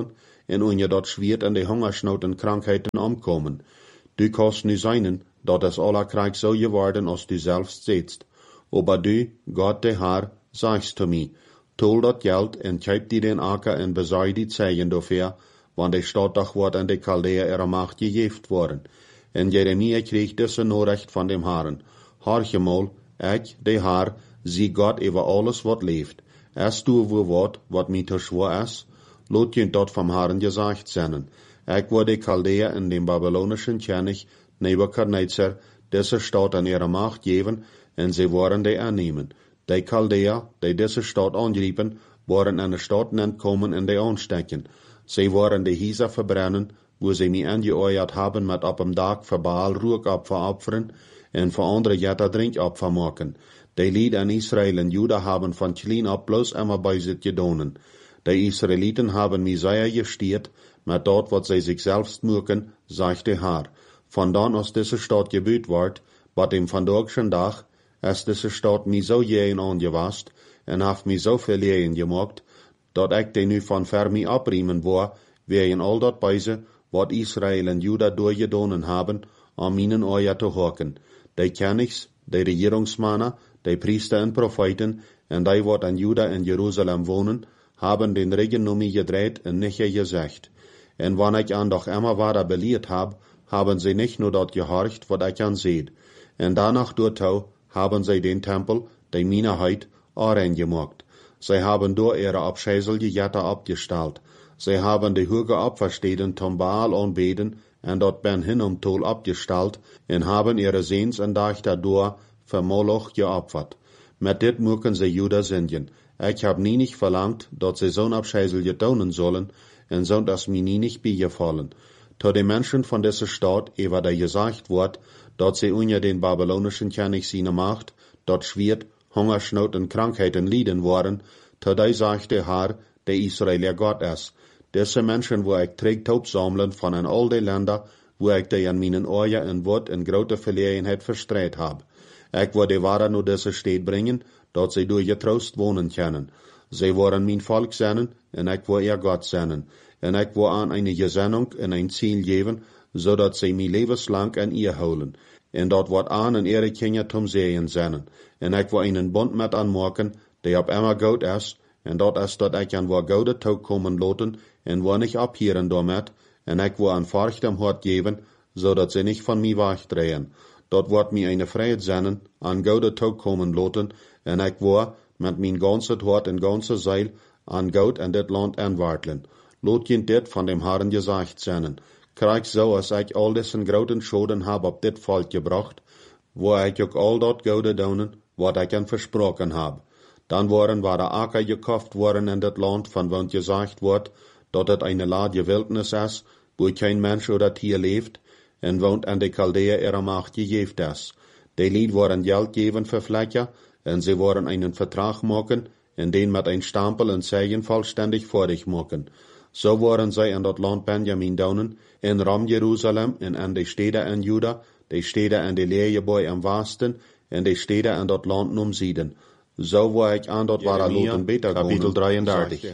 [SPEAKER 1] en unje dat schwert en de hongersnood en krankheiten omkomen. Du kost nu zijn, dat es aller krijg zo geworden als du zelfs zitst. Aber du, Gott de Haar, sagst zu mir, tol dat geld en kjip die den akker en bezai die zeigen dafür, want de stad doch wordt aan de Chaldea ihre macht gegeven worden. En Jeremia kreeg deze Nachricht van dem Herren. Horche mal, ik, de Haar, zie Gott über alles wat leeft. Es du wo wat, wat mi te schwor is, lot je dat vom Herren gesagt zijn. Ik word de Chaldea in dem babylonischen König Nebuchadnezzar deze stad aan ihre macht geven, en sie worden de aannemen. De Chaldea, die deze stad angrijpen, worden aan de stad entkommen en de aanstecken. Sie worden de Häuser verbrennen, wo sie mich angeeuert haben, mit op dem Tag für Baal Ruhopfer opfern en für andere Jätter Drinkopfer machen. Die Lied an Israel und Juda haben von klein ab bloß immer bei sich gedonen. Die Israeliten haben Messiah gestiert, mit dort, wat sie sich selbst mögen, sagt der Herr. Von dann aus diese Stadt gebüht wird, wat dem von dortschen Tag, ist diese Stadt mi so jähen angewasst, en haft mi so viel jähen gemacht, dat ik de nu van ver mi abriemen war, wegen all dat beise, wat Israel en Juda durchgedonen haben, an minen Euer te hocken. De Königs, de Regierungsmänner, de Priester en Propheten, en die wat an Juda en Jerusalem wohnen, haben den Regen nur mir gedreht en nicht gesagt. En wann ich an doch immer weiter belehrt hab, haben sie nicht nur dort gehorcht, wat ich an seht. En danach durchtau haben sie den Tempel, de Minderheit, auch gemacht. Sie haben durch ihre abscheuliche Jätter abgestellt. Sie haben die hohe Opferstätten zum Baal anbeten und dort ben hin um Tol abgestellt und haben ihre Sehns und Dächter durch für Moloch geopfert. Mit dit mögen sie Juda singen. Ich hab nie nicht verlangt, dass sie so'n abscheuliche tun sollen, und so das mir nie nicht beigefallen. To die Menschen von dieser Stadt, über der gesagt wird, dass sie unter den babylonischen König seine Macht, dort schwert, Hungersnot und Krankheiten lieden worden, todai sagt der Herr, der Israeler Gott ist. Diese Menschen, wo ich Trägtaub sammeln von an all die Länder, wo ich die an meinen Ohren in Wort in große Verlegenheit verstreut hab. Ich will die Ware nur diese Stadt bringen, dort sie durch ihr Trost wohnen können. Sie wollen mein Volk sein, und ich will ihr Gott sein. Und ich will an eine Gesendung und ein Ziel geben, so dass sie mich lebenslang an ihr holen. En dat wordt aan en ihre Kinder zum Sehen zijn. En ik wil einen Bund met anmaken, die op immer goed is, en dat is dat ik aan waar gouden toek komen laten, en waar niet abhieren damit, en ik wil een furchtem hart geven, zodat sie nicht von mir wegdrehen. Dat wordt mir eine Freiheit zijn, aan gouden toek komen laten, en ik wil met mijn ganze hart en ganze Seil aan goud en dit land aanwartelen. Laat je dit van dem Herren gesagt zijn. Krijg zo als ik al deze grote Schoden heb op dit volk gebracht, wo ik ook al dat gouden doen, wat ik hen versproken heb. Dan worden waar de akker gekauft worden in dit land, van want gezegd wordt, dat het een lage wildnis is, wo kein Mensch oder Tier leeft, en woont aan de Chaldea ihre Macht gegeven is. Die Lied worden Geld geven für Fläche, en sie worden einen Vertrag machen, en den met een Stempel en Zeichen vollständig vordig machen. So waren zij in dat land Benjamin donen, in Ram Jerusalem, en aan de steden in Juda, de steden en de leergebouw in Westen, en de steden in dat land nom Zieden. Zo waar ik aan dat waren loten beter kapitel drieëndertig.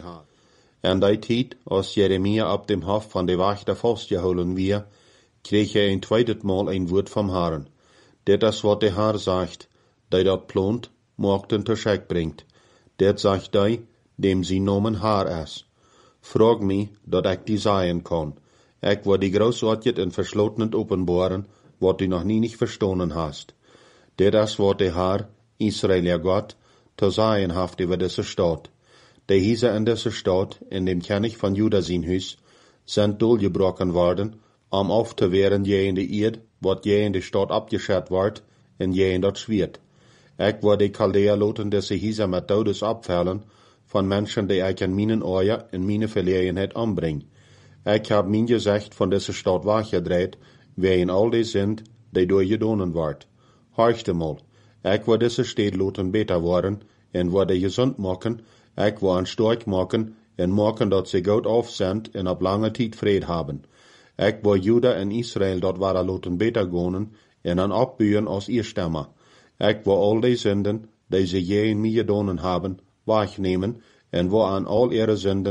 [SPEAKER 1] En die tijd, als Jeremia op dem Hof van de Wachter vastgehouden weer, kreeg hij een tweede Mal een woord vom Herren. Dit is wat de Herr sagt, die dat plant, morgen te schek brengt. Dit sagt die, dem sie nomen Herr is. Frag mich, dat ik die sagen kan. Ik wil die großartig en verschloten openbaren, wat du noch nie nicht verstanden hast. Dit is wat de Herr, Israeler Gott, te sagen haft über diese Stadt. Die Häuser in dieser Stadt, in dem König von Juda sein Haus, sind durchgebrochen worden, um auf zu werden je in die Erde, wat je in die Stadt abgeschert wird, en je in dat Schwert. Ik wil die Chaldea loten diese Häuser mit Todes abfallen, von Menschen, die ich in meinen Ohren in meine Verlegenheit anbring. Ich hab mein Gesicht von dieser Stadt weggedreht, wegen all die sind, die durchgedonen wird. Horchte mal, ich will diese Stadt loten beter worden, en will die gesund machen, ich will an stark machen, en machen, dass sie gut auf sind, en ab lange Zeit Fried haben. Ich will Juda en Israel dort war loten beter gonen, en an abbühen aus ihr Stämme. Ich will all die Sünden, die sie je in mir gedonen haben, wegnehmen, en wo an all ihre Sünden,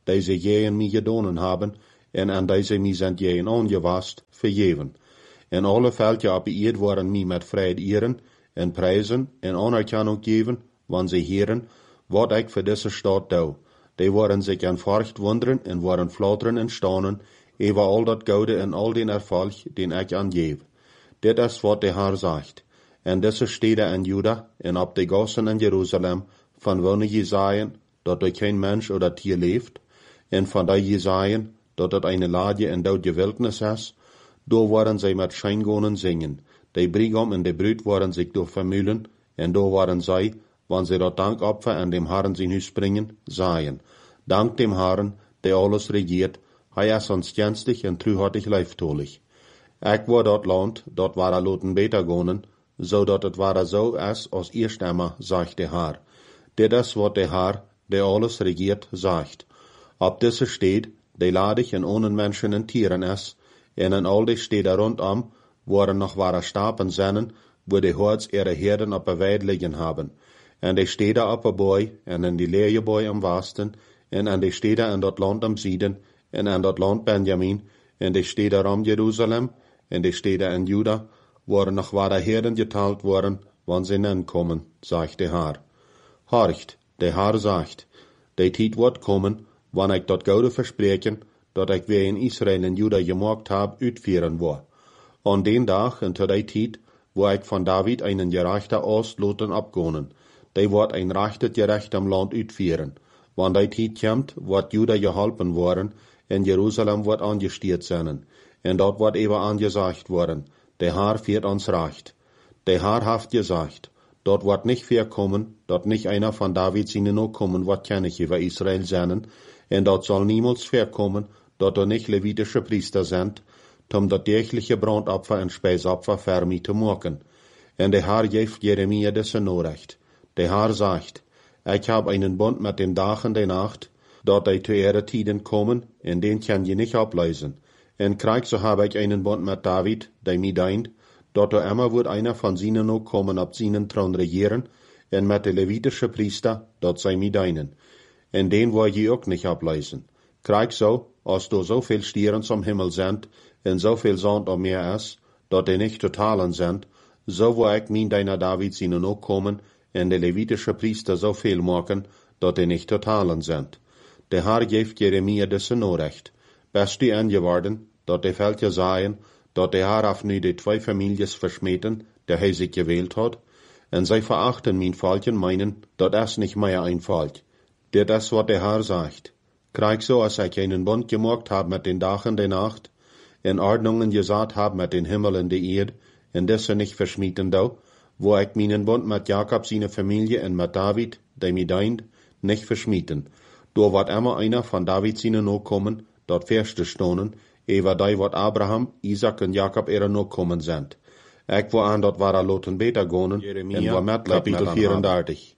[SPEAKER 1] die sie je in mij gedonen hebben, en aan die ze mij zijn je in ongewast, vergeven. En alle veldje op eerd worden mij met vrede eren, en prijzen, en anerkennung geven, wanneer ze heren, wat ik voor deze stad doe. Die worden zich aan furcht wonderen, en worden flatteren en staunen, over al dat gouden en al den erfolg, den ik aan geef. Dit is wat de Heer zegt. En deze steden in Juda, en op de gassen in Jeruzalem, van wonen Jesaja, dat er geen mens oder tier leeft, en van die Jesaja, dat het een laadje in de wildnis is, door worden zij met schijngonen zingen. De brigam en de bruid worden zich door vermullen, en door worden zij, wanneer zij dat dankopfer aan dem Herren zijn huis brengen, zeggen, dank dem Herren, der alles regiert, hij is ons genstig en truhartig leiftolig. Ik wou dat land, dat waren loten beter gonen, zodat het waren zo is als eerst immer, zegt de Heer. Dit is wat de Heer, der alles regiert, zegt. Op deze stad, die ladig en ohne Menschen en Tieren is, en in al die steden rondom, worden nog ware stapen zinnen, wo de hords ihre herden op een weid liggen hebben. En de steden op een boy, en in die leerjeboy am westen, en in de steden in dat land am Zieden, en in dat land Benjamin, en de steden rom Jeruzalem, en de steden in Juda, worden nog ware herden geteld worden, wanneer ze nenkomen, zegt de Heer. Horcht, de Heer zegt, de tijd wordt komen, wanneer ik dat gouden verspreken, dat ik weer in Israël en Juda gemaakt heb, uitvieren wil. An den dag en tot die tijd, wo ik van David einen gerechten Ost loten abgonen, die wordt ein rechtet gerecht am Land uitvieren. Wanneer die tijd komt, wordt Juda geholpen worden, en Jeruzalem wordt angestiert zijn. En dat wordt even angesagt worden, de Heer viert ons recht. De Heer heeft gezegd, dat wordt niet voorkomen, dat niet einer van David zijn Nachkommen wordt kennig über Israël zijn, en dat zal niemals voorkomen, dat er niet Levitische priester zijn, om dat degelijke brandopfer en spijsopfer voor mij te maken. En de Heer geeft Jeremia deze norecht. De Heer zegt, ik heb einen bond met den dagen der nacht, dat die te ihre tijden komen, en den kan je niet oplezen. En krijg zo heb ik einen bond met David, die mij dient, dat er immer wordt einer van zijn Nachkommen op zijn troon regeren, en met de Levitische priester, dat zij mij dienen. En den wil je ook niet oplezen. Krijg zo, als er zoveel stieren zum Himmel zijn, en zoveel zand om meer is, dat die niet te talen zijn, zo wil ik mijn deiner David zijn Nachkommen, en de Levitische priester zoveel maken, dat die niet te talen zijn. De Heer geeft Jeremia deze norecht. Best die aangeworden, dat de veldje zeggen, dat de Heer af nu de twee families versmeten, die hij zich gewählt had, en zij verachten mijn volkjen meinen, dat is niet meer een volk. Dit is wat de Heer zegt. Krijg zo, als ik einen bond gemaakt heb met den dagen der nacht, en ordnungen gezet heb met den Himmel en de Erd, en deze niet versmieten dou, wo ik mijn bond met Jacob zijn familie en met David, die mij dient, niet versmieten. Door wat immer einer van David zijn Nachkommen, dat verste stonen, over die wat Abraham, Isaac en Jacob ihre Nachkommen zijn. Ik wil aan dat waren loten beter gonen, en waar met kapitel vierendertig.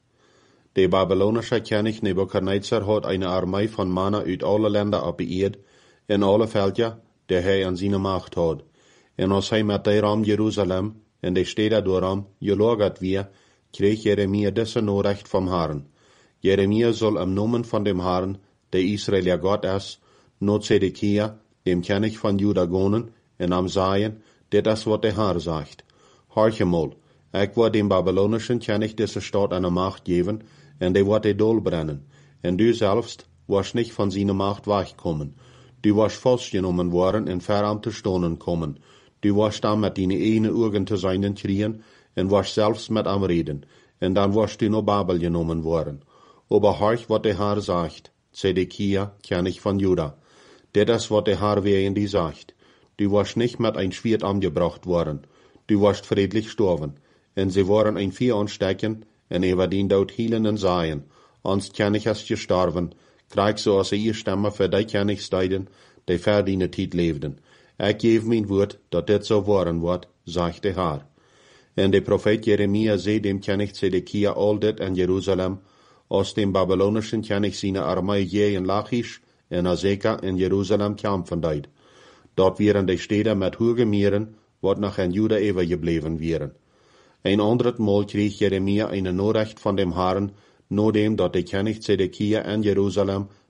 [SPEAKER 1] De Babylonische König Nebukadnezar had eine armee van mannen uit alle landen op de eerd, en alle veldja, die hij aan zijn macht had. En als hij met die ram Jeruzalem, en de steden dooram, gelagert weer, kreeg Jeremia deze norecht vom Herren. Jeremia soll am Namen von dem Herrn, der Israel ja Gott ist, not Zedekia, dem König von Juda gonen, en am sagen, dit is wat der Herr sagt. Horche mal, ik wil dem babylonischen König diese Stadt eine Macht geben, en die wird die Dol brennen. En du selbst wirst nicht von seiner Macht wegkommen. Du wirst festgenommen worden en verarmt te stonen kommen. Du wirst dann mit deine eigenen Augen zu seinen kriegen, en wirst selbst mit am reden, en dann wirst du nach Babel genommen worden. Aber horch, wat der Herr sagt, Zedekia, König von Juda. Dit is wat der Herr wegen die sagt. Du wirst nicht mit ein Schwert angebracht worden. Du wirst friedlich sterben. En sie waren ein Vieh anstecken, en über den dort hielen en sagen, ans König ist gestorben, krieg so als ihr Stimme für die Königsteiden, die für deine Zeit lebten. Ich gebe mein Wort, dat dit so worden wird, sagt der Herr. En de Prophet Jeremia zei dem König Zedekia all dit in Jerusalem, aus dem babylonischen König seine Armee je in Lachish en Azeka in Jerusalem kämpfen deed. Dort wären die Städte mit hohen Meeren, wat nach in Juda übergeblieben wären. Ein anderes Mal krieg Jeremia eine Nachricht von dem Herrn, nachdem dat der König Zedekia in Jerusalem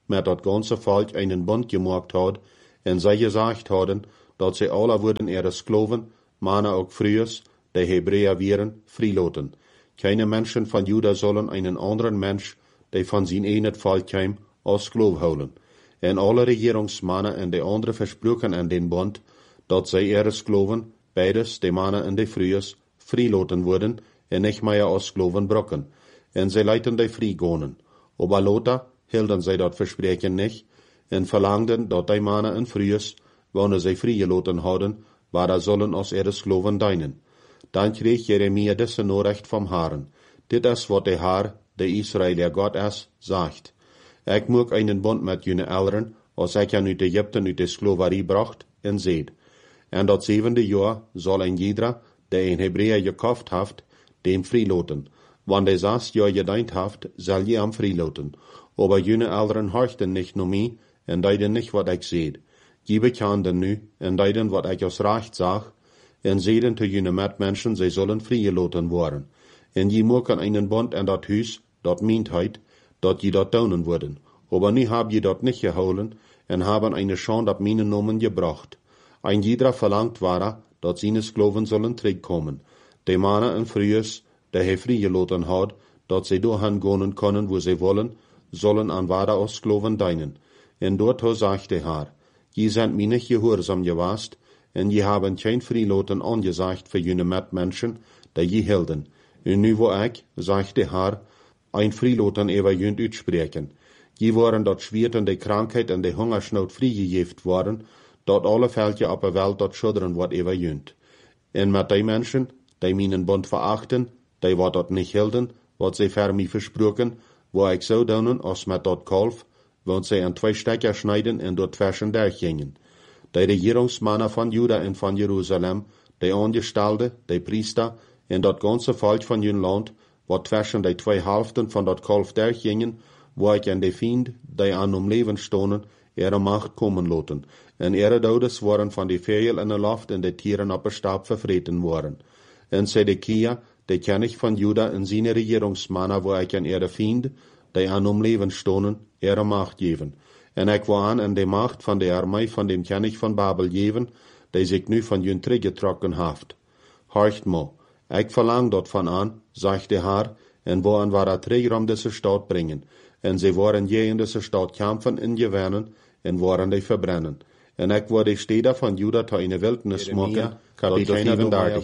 [SPEAKER 1] met dat ganze Volk einen Bund gemacht hat, en zij gesagt hadden, dat zij alle worden ihre Skloven, mannen ook frühers, die Hebräer wären, freilaten. Keine Menschen von Juda sollen einen anderen Mensch, der von zijn ene Volk kwam, als Sklov houden. En alle regeringsmannen en de andere versproken aan den Bund, dat zij ihre Skloven, beides, de mannen en de frühers, freilaten worden, en nicht mehr als Skloven brocken. En zij leiten de vrijgonen. Aber later hielden zij dat verspreken nicht, en verlangden dat de mannen en frühers, wanneer zij vrijgelaten hadden, waar zullen als ihre Skloven dienen. Dan kreeg Jeremia deze Nachricht vom Herrn. Dit is wat de Herr, de Israëlier God is, zegt. Ik maak einen Bund met jullie Eltern, als ik hen uit Egypten uit de Skloverie bracht, en zeid. En dat zevende jaar zal een jeder, der een Hebräer gekauft heeft, dem freilaten. Wanneer de zes jaar gedient heeft, zal je hem freilaten. Aber jullie Eltern horchten nicht nur mij, en deiden nicht wat ik zeid. Je bekenden nu, en deiden wat ik als recht zag, en zeiden te jullie Mitmenschen, zij zullen freigelaten worden. En je maken einen Bund in dat huis, dat meent heit, dat je dat doen worden. Aber nu hab je dat nicht gehouden, en haben eine Schande dat mijn Namen gebracht. Ein jeder verlangt ware, dat zijn Skloven zullen terugkomen. De mannen en frühers, die hij freigelaten had, dat zij doorheen gaan kunnen, wo zij willen, zullen aan ware als Skloven dienen. En dort sagt de Herr, je zijn mij nicht gehoorzaam geweest, en je hebben geen freilaten angesagt für jullie Mitmenschen, die je hielden. En nu wo ik, sagt de Herr, ein freilaten über jullie uitspreken. Je waren dat Schwert de Krankheit en de Hungersnood vrijgegeven worden, dat alle Völker op de Welt dat schudderen wordt über jullie. En met die Menschen, die mijn Bund verachten, die wat dat niet hielden, wat zij ver mij versproken, wo ik zo doen als met dat kalf, want zij aan twee stekker snijden en door twersen durchgingen. Die regeringsmannen van Juda en van Jeruzalem, die Angestellte, die Priester en dat ganze Volk van hun land, wat twersen die twee helften van dat kalf durchgingen, wo ik aan de Fiend, die aan om leven stonden, ihre Macht kommen laten. En ihre Dodes waren van de Vögel in de Luft en de Tieren op de Stab vervreten worden. En Zedekia, de König van Juda en zijn regeringsmannen, wo ik aan ihre Fiend, die aan om leven stonden, ihre Macht geven. En ik wou aan in de Macht van de Armee van dem König van Babel geven, die zich nu van jun teruggetrokken heeft. Horcht mo, ik verlang dat van aan, zegt de Herr, en wo an war terug om deze stad brengen. En ze waren je in deze stad kampen en gewinnen, en waren die verbrennen. En ik wou de steden van Juda tot een wildnis maken, kapitel vierendertig.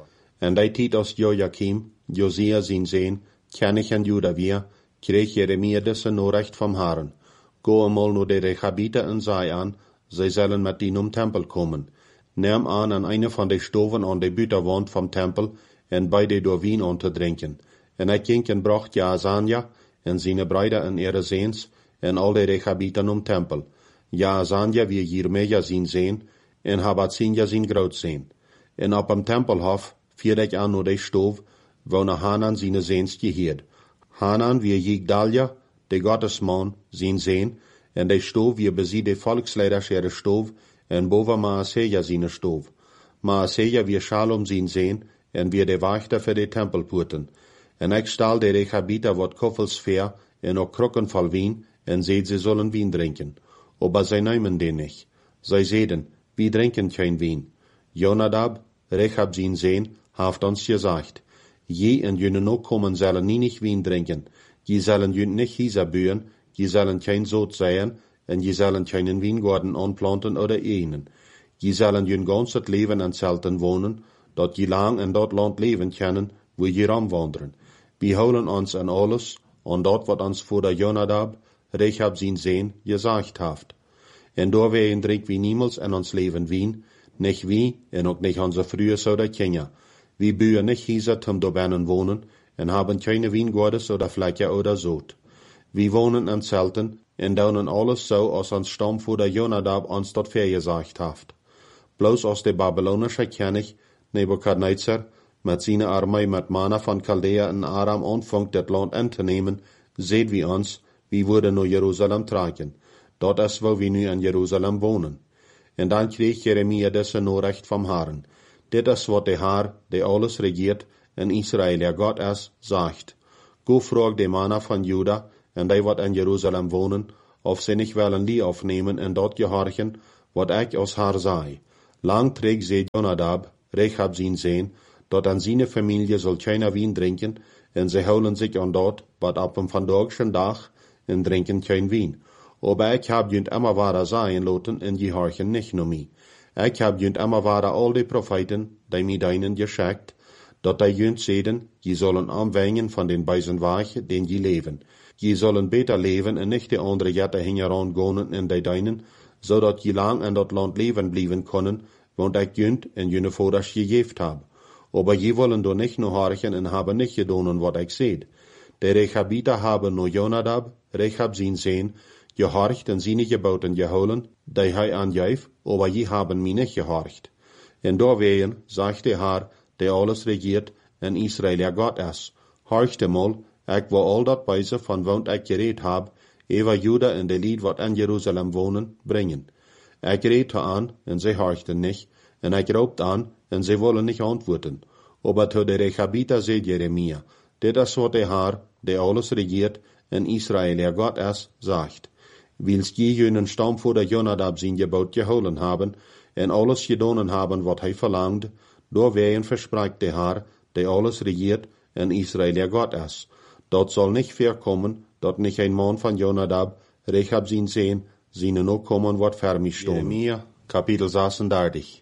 [SPEAKER 1] En die tijd als Joachim, Josia zijn zoon, König in Juda weer, kreeg Jeremia deze Nachricht vom Herrn. Go einmal nur de Rechabiter en zei aan, zij zullen met die um Tempel komen. Neem aan an eine van de stoven aan de buitenwand vom Tempel, en bij de door wien aan te drinken. En ik ging en bracht Jaazania, en zijn bruiden en ihre zoons, en al de Rechabiten um Tempel. Jaazania wie Jeremia zijn zoon, en Habatzinja zijn grootzoon. En op dem Tempelhof vier ik aan nur de stoof, wonen Hanan zijn zoons geheerd. Hanan wie Jigdalia, de Gottesman, zijn zoon, en de stoof wie bezie de volksleiders ihre stoof, en boven Maaseja zijn stoof. Maaseja wie Shalom zijn zoon, en wie de wachter voor de tempelpoorten. En ik stal de Rechabiter wat koffels ver, en ook krukken vol wien, en zeid ze zullen wien drinken. Aber zij nemen den nicht. Zij zeiden, wie drinken geen wien. Jonadab, Rechab zijn zoon, heeft ons gezegd, je en jullie ook komen zullen nie nicht wien drinken. Je zullen jullie nicht hieser buien, je zullen geen zoot zijn, en je zullen keinen Weingarten anplanten oder enen. Je zullen jullie gans het leven in Zelten wonen, dat je lang in dat land leven kunnen, wo je ramwandelen. We houden ons aan alles, aan dat wat ons voor de Jonadab, Rechab zijn zoon, gezegd heeft. En door wij drink wie niemals in ons leven wien, nicht wie, en ook nicht onze vroeger zouden kennen. We buien nicht hieser zum dobinnen wonen, en hebben keine Weingarten oder Fläche oder zoot. We wonen in Zelten, en doen alles zo als ons stam voor de Jonadab ons dat vergezegd heeft. Bloos als de Babylonische König, Nebukadnezar, met zijn armee met mannen van Chaldea en Aram aanvangt dit land in te nemen, zeid wie ons, wie worden naar Jeruzalem trekken. Dat is waar we nu in Jeruzalem wonen. En dan kreeg Jeremia deze Nachricht vom Herrn. Dit is wat de Herr, die alles regiert, en Israël, der God is, zegt. Go vraag de mannen van Juda, en die wat in Jeruzalem wonen, of ze nicht willen die aufnemen en dat gehorchen, wat ik aus haar zei. Lang trägt ze Jonadab, Rechab zijn zeen, dat aan zijn familie zal keiner wien drinken, en ze houden zich aan dat, wat op een vandagschen dag, en drinken kein wien. Aber ik heb junt immer wara zijn loten, en gehorchen nicht nur mi. Ik heb junt immer wara al die profeten, die mi deinen geschickt, dat die junt zeden, je sollen aanwengen van den beisen Weg, den je leven. Je sollen beter leven en nicht die andere jette hingeran gonen in die deinen, zodat je lang in dat land leven blijven kunnen, want ik junt en jene voders gegeven heb. Aber je wollen do nicht nur horchen en hebben nicht gedonen wat ik zeid. De Rechabiter hebben no Jonadab, Rechab zijn zeen, gehorcht en zijn geboten geholen, die hij aangeef, aber je hebben mi nicht gehorcht. En doorwegen, sagte haar, die alles regiert en Israël ja Gott is. Horchte mal, ik wil al dat beise van wat ik gereed heb, ewa Juda en de lied wat in Jeruzalem wonen, brengen. Ik reed aan, en zij horchten nicht, en ik roept aan, en zij willen nicht antwoorden. Aber to de Rechabiter zei Jeremia, dit is wat de haar, die alles regiert en Israël ja Gott is, zegt. Wils je jenen stamvoerder Jonadab zijn gebouwd geholen hebben, en alles gedonen hebben wat hij verlangde, doorwegen verspreekt de haar, die alles regiert en Israël ja Gott is. Dat zal niet voorkomen, dat niet een man van Jonadab, Rechab zijn zeen, zijn ook komen wat vermis stonden. Jeremia, kapitel zesendertig.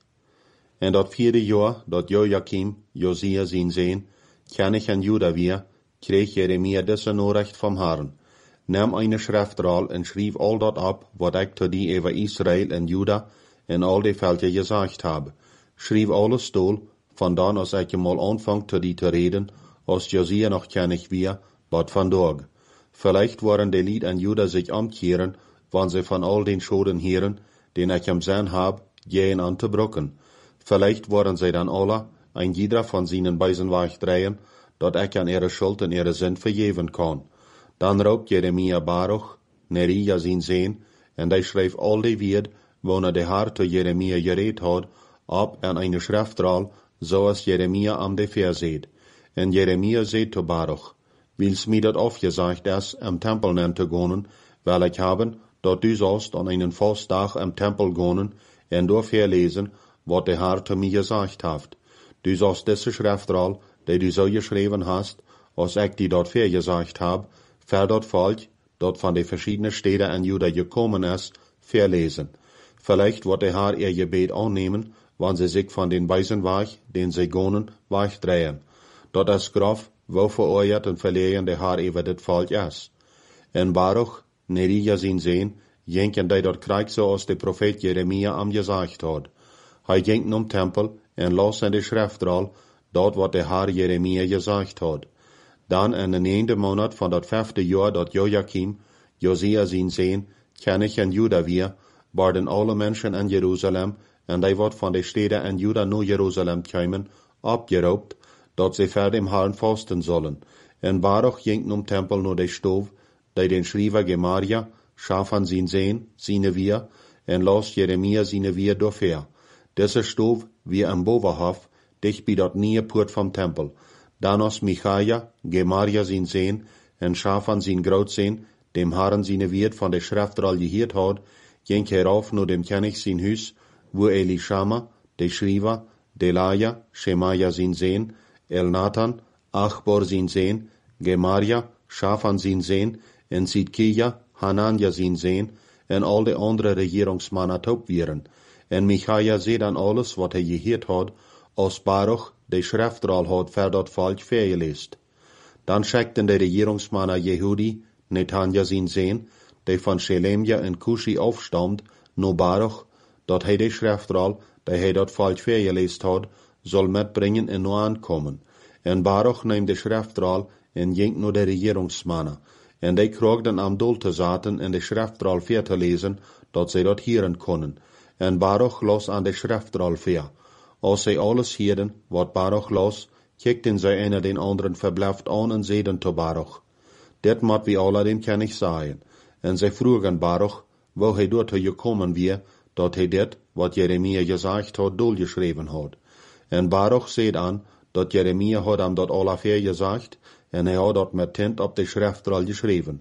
[SPEAKER 1] En dat vierde jaar, dat Joachim, Josia zijn zeen, König in Juda weer, kreeg Jeremia deze Nachricht vom Herrn. Neem eine Schriftrol en schreef al dat op, wat ik tot die over Israël en Juda en al die Völker gesagt habe. Schreef alles stoel, van dan als ik mal aanvang tot die te reden, als Josia noch König weer, wat vandaag. Vielleicht waren die Lied en Juda sich omkehren, wann sie von all den Schoden hören, den ich am Sinn hab, gehen an te brocken. Vielleicht waren sie dann alle, ein jeder von seinen Beisen wegdrehen, dat ich an ihre Schuld und ihre Sinn vergeven kann. Dann raubt Jeremia Baruch, Nerija sein Sehn, en die schreef all die Wied, wo er de Haar zu Jeremia gereed had, ab an eine Schriftrol, so als Jeremia am de Verseed. En Jeremia seht zu Baruch, wils mir dat aufgesagt is, am Tempel nen te gonen, weil ich haben, dat du sollst an einen Fastdag am Tempel gonen, en door verlesen, wat de Haar zu mir gesagt haft. Du sollst diese Schriftrol, die du so geschrieben hast, als ich die dort vergesagt hab, für dort Volk, dort von den verschiedenen Städten in Juda gekommen ist, verlesen. Vielleicht wird der Herr ihr Gebet annehmen, wann sie sich von den Weisen Weg, den sie gonen, wegdrehen. Dort ist grof, wo verurteilt und verlegen der Herr über das Volk ist. En Baruch, Nerija sein Sehn, jenken die dort Krieg so als der Prophet Jeremia am gesagt hat. Hij jenken um Tempel en los in die Schriftrol, dort wat der Herr Jeremia gesagt hat. Dann in den neunten Monat von dat fünfte Jahr, dat Joachim, Josia sein Sehn, König in Juda wir, waren alle Menschen in Jerusalem, en die wat von de Städten in Juda nur Jerusalem kämen, abgeraubt, dat sie vor dem Herrn fasten sollen. En Baruch jenken um Tempel nur de Stov, die den Schreiber Gemaria, Schafan sein Sehn, seine wir, en los Jeremia seine wir durchher. Diese Stov, wie am Boverhof, dicht bei dort nie Port vom Tempel. Dann aus Michaja, Gemaria sein Sehn, en Schafan sein Grautsehn, dem Herrn seine Wirt von der Schriftroll gehiert hat, ging herauf nur dem König sein Hüs, wo Elishama, der Schreiber, Delaja, Schemaja sein Sehn, Elnathan, Achbor sein Sehn, Gemaria, Schafan sein Sehn, en Sidkija, Hananja sein Sehn, en all die andere Regierungsmannen taub wären. En Michaja seht an alles, wat er gehiert hat, als Baruch de Schriftroll hat für dat Volk vergelest. Dann schickten de Regierungsmanner Jehudi, Netanja sein Sehn, de von Shelemja en Kushi aufstammt, no Baruch, dat hij de Schriftroll, de hij dat Volk vergelest hat, soll mitbringen en no ankommen. En Baruch neemt de Schriftroll en jenkt no de Regierungsmanner. En de krogden am Dol te zaten en de Schriftroll ver te lezen, dat zij dat hieren konnen. En Baruch los an de Schriftroll ver. Als zij alles hierden, wat Baruch los, kijkten zij einer den anderen verbluft an en zeiden to Baruch. Dit moet wie alle den König sagen. En zij vroegen Baruch, wo hij dort gekommen wie, dat hij dit, wat Jeremia gesagt had, dolgeschreven had. En Baruch zeid an, dat Jeremia had am dat alle ver gesagt, en hij had dat met tint op de Schriftroll geschreven.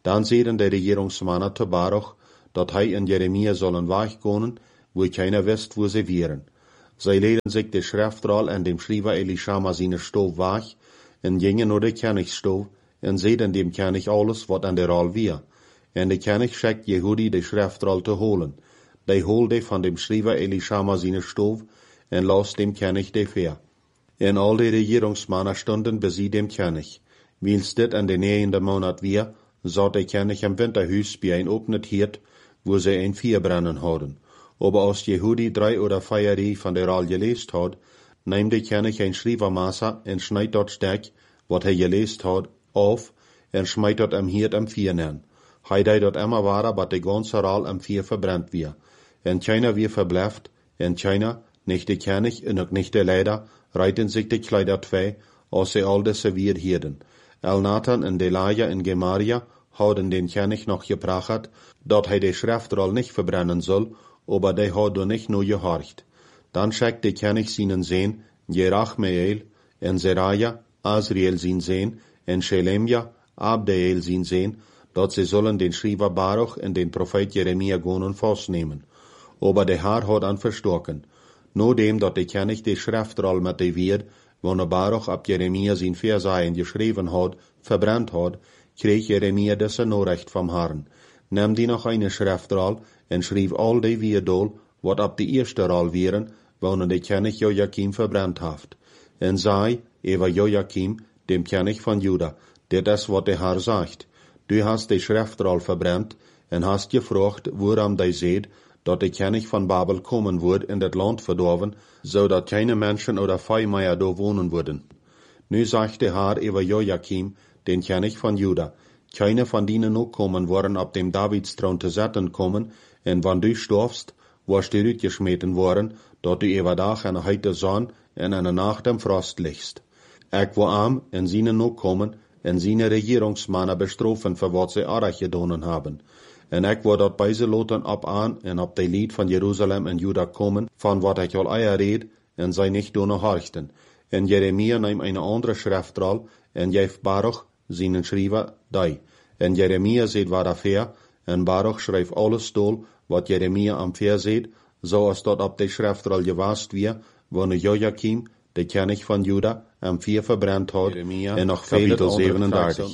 [SPEAKER 1] Dan zeiden de regeringsmannen te Baruch, dat hij en Jeremia sollen weggaan, wo keiner wist, wo sie wären. Zij leden sich de Schriftrol en dem Schreiber Elishama seine Stof weg, en gingen naar de Königstof, en zeiden dem König alles, wat an der Rol wir. En de König schickt Jehudi de Schriftrol te holen. Die holde van dem Schreiber Elishama seine Stof, en las dem König de ver. En al de regeringsmannen stonden bij sie dem König. Wils dit an de negende Monat wir, zat de König im Winterhuis bij een opnet Hirt, wo sie ein Vier brennen hadden. Aber als Jehudi drei oder vier Rie van der Rol geleest had, neemt de König ein Schreibermasse en schneidt dat Stek, wat hij geleest had, auf, en schmeidt dat am Hirt am Vier nen. Hij deed dat immer ware, bat de ganze Rol am Vier verbrennt wir. En keiner wir verbleift, en keiner, nicht de König en ook nicht de Leider, reiten sich de Kleider twee, als sie all diese wir hierden. Elnathan en Delaja en Gemaria hadden den König noch gepracht, dat hij de Schriftrol nicht verbrennen soll, aber die had er nicht nur gehorcht. Dann schickt de König seinen Sohn, Jerachmeel, en Seraja, Azriel sein Sohn, en Shelemja, Abdeel sein Sohn, dat sie sollen den Schreiber Baruch en den Prophet Jeremia gehen festnehmen. Aber der Herr hat an verstorken. Nur dem, dat de König de Schriftrol mit de Wierd, wanneer Baruch ab Jeremia sein Versaien geschrieben hat, verbrannt hat, kreeg Jeremia deze Nachricht vom Herrn. Nimm die noch eine Schriftrol en schrieb all die Wierdol, wat ab die erste Rol wären, wanneer de König Joachim verbrannt haft. En sei, Eva Joachim, dem König von Juda, dit is wat der Herr sagt. Du hast die Schriftrol verbrannt en hast gefragt, woran die seht, dat de König von Babel kommen wird in dat Land verdorven, zodat keine Menschen oder Viehmeier da wohnen würden. Nu sagt der Herr über Joachim, den König von Juda, keine von denen noch kommen worden, ab dem Davidsthron zu setzen kommen, en wann du stirbst, wirst du rütgeschmeten worden, dat du über Tag eine heite Sonne en eine Nacht am Frost liegst. Ich wo arm en seine noch kommen, en seine Regierungsmannen bestrafen, für was sie Arach gedonen haben. En ik word dat bij ze loten op aan en op de lied van Jeruzalem en Juda komen, van wat ik al eier reed, en zij niet doen horchten. En Jeremia neemt een andere schriftrol, en geeft Baruch, zijn schrijver, die. En Jeremia zet waar affair, en Baruch schrijft alles stol, wat Jeremia am Ver zet, zoals dat op de schriftrol gewast weer, wanneer Joachim, de König van Juda, am Vier verbrannt had, en nog kapitel zevenendertig.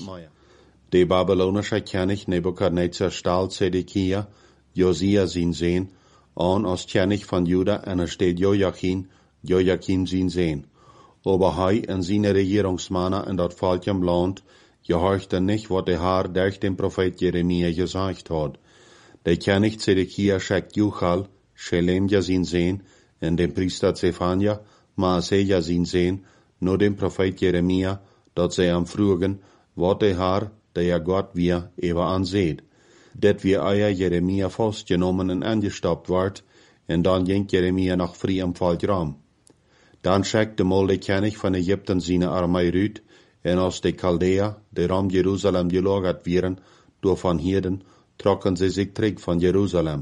[SPEAKER 1] De babylonische König Nebukadnezar stahl Zedekia, Josia sein Sohn, an als König von Juda, en er steht Joachim, Joachim sein Sohn. Aber hij en seine Regierungsmannen in dat volkjem Land gehorchten nicht, wat der Herr durch den Prophet Jeremia gesagt hat. Der König Zedekia schickt Juchal, Shelemja sein Sohn, en den Priester Zephania, Maaseja sein Sohn, nur dem Prophet Jeremia, dat sie am frugen, wat der Herr, der Gott wir ever anseht. Dat wir euer Jeremia festgenommen en angestoppt ward, en dan ging Jeremia nach früh am Volk rum. Dan schickte mal de König von Ägypten seine Armee rüt, en als de Chaldea, die rum Jerusalem gelagert wären, durch von Hirden, trocken sie sich zurück von Jerusalem.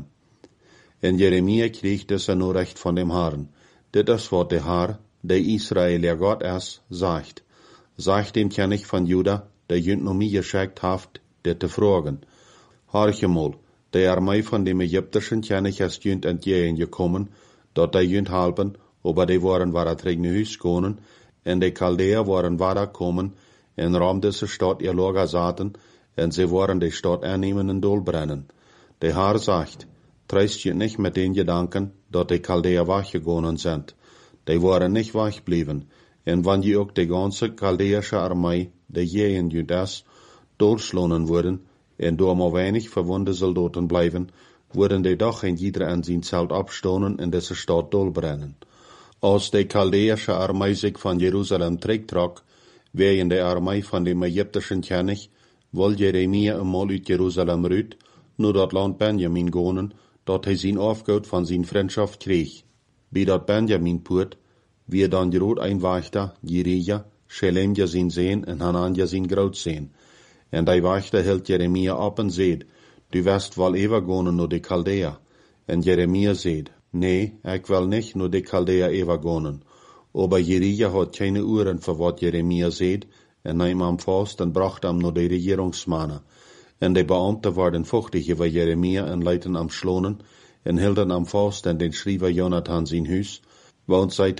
[SPEAKER 1] En Jeremia kriegt das Nachricht von dem Herrn. Dit is wat der Herr, der Israel, der Gott ist, sagt. Sagt dem König von Juda, der jünt noch mir geschickt haft, dit te fragen. Horche mal, die Armee von dem ägyptischen König ist jünt entgegengekommen, dort der jünt halben, aber die waren wara träg ne Hüs gegangen, en die Chaldea waren wara kommen, en ram diese Stadt ihr Lager saten, en sie waren die Stadt annehmen und dolbrennen. Der Herr sagt, treist je nicht mit den Gedanken, dort die Chaldea weggegangen sind. Die waren nicht weggeblieben, en wann je ook die ganze chaldäische Armee, die je in Judas, durchschlonen wurden, en door maar weinig verwunde Soldaten bleiben, wurden die doch in jeder an sein Zelt abstonen in diese Stadt dolbrennen. Als die chaldäische Armee sich von Jerusalem zurücktrug, wegen der Armee von dem ägyptischen König, wollte Jeremia einmal uit Jerusalem rüt, nur dat Land Benjamin gehen, dort hij sein Aufgaut von sein Freundschaft krieg. Bei dat Benjamin put, wie dann Jerod ein Wächter, Jerija, Shelemja sein Sohn en Hananja sein Grootsohn. En die Wächter hielt Jeremia ab und seht, du wirst wohl übergehen nur die Chaldea. En Jeremia seht, nee, ich will nicht nur die Chaldea übergehen. Aber Jerija hat keine Uhren für wat Jeremia seht, en nahm am fast und brachte ihm nur die Regierungsmannen. En de Beamten waren vochtig über Jeremia en leiten am Schlonen en hielden am vast en den schrijver Jonathan zijn huis, want zij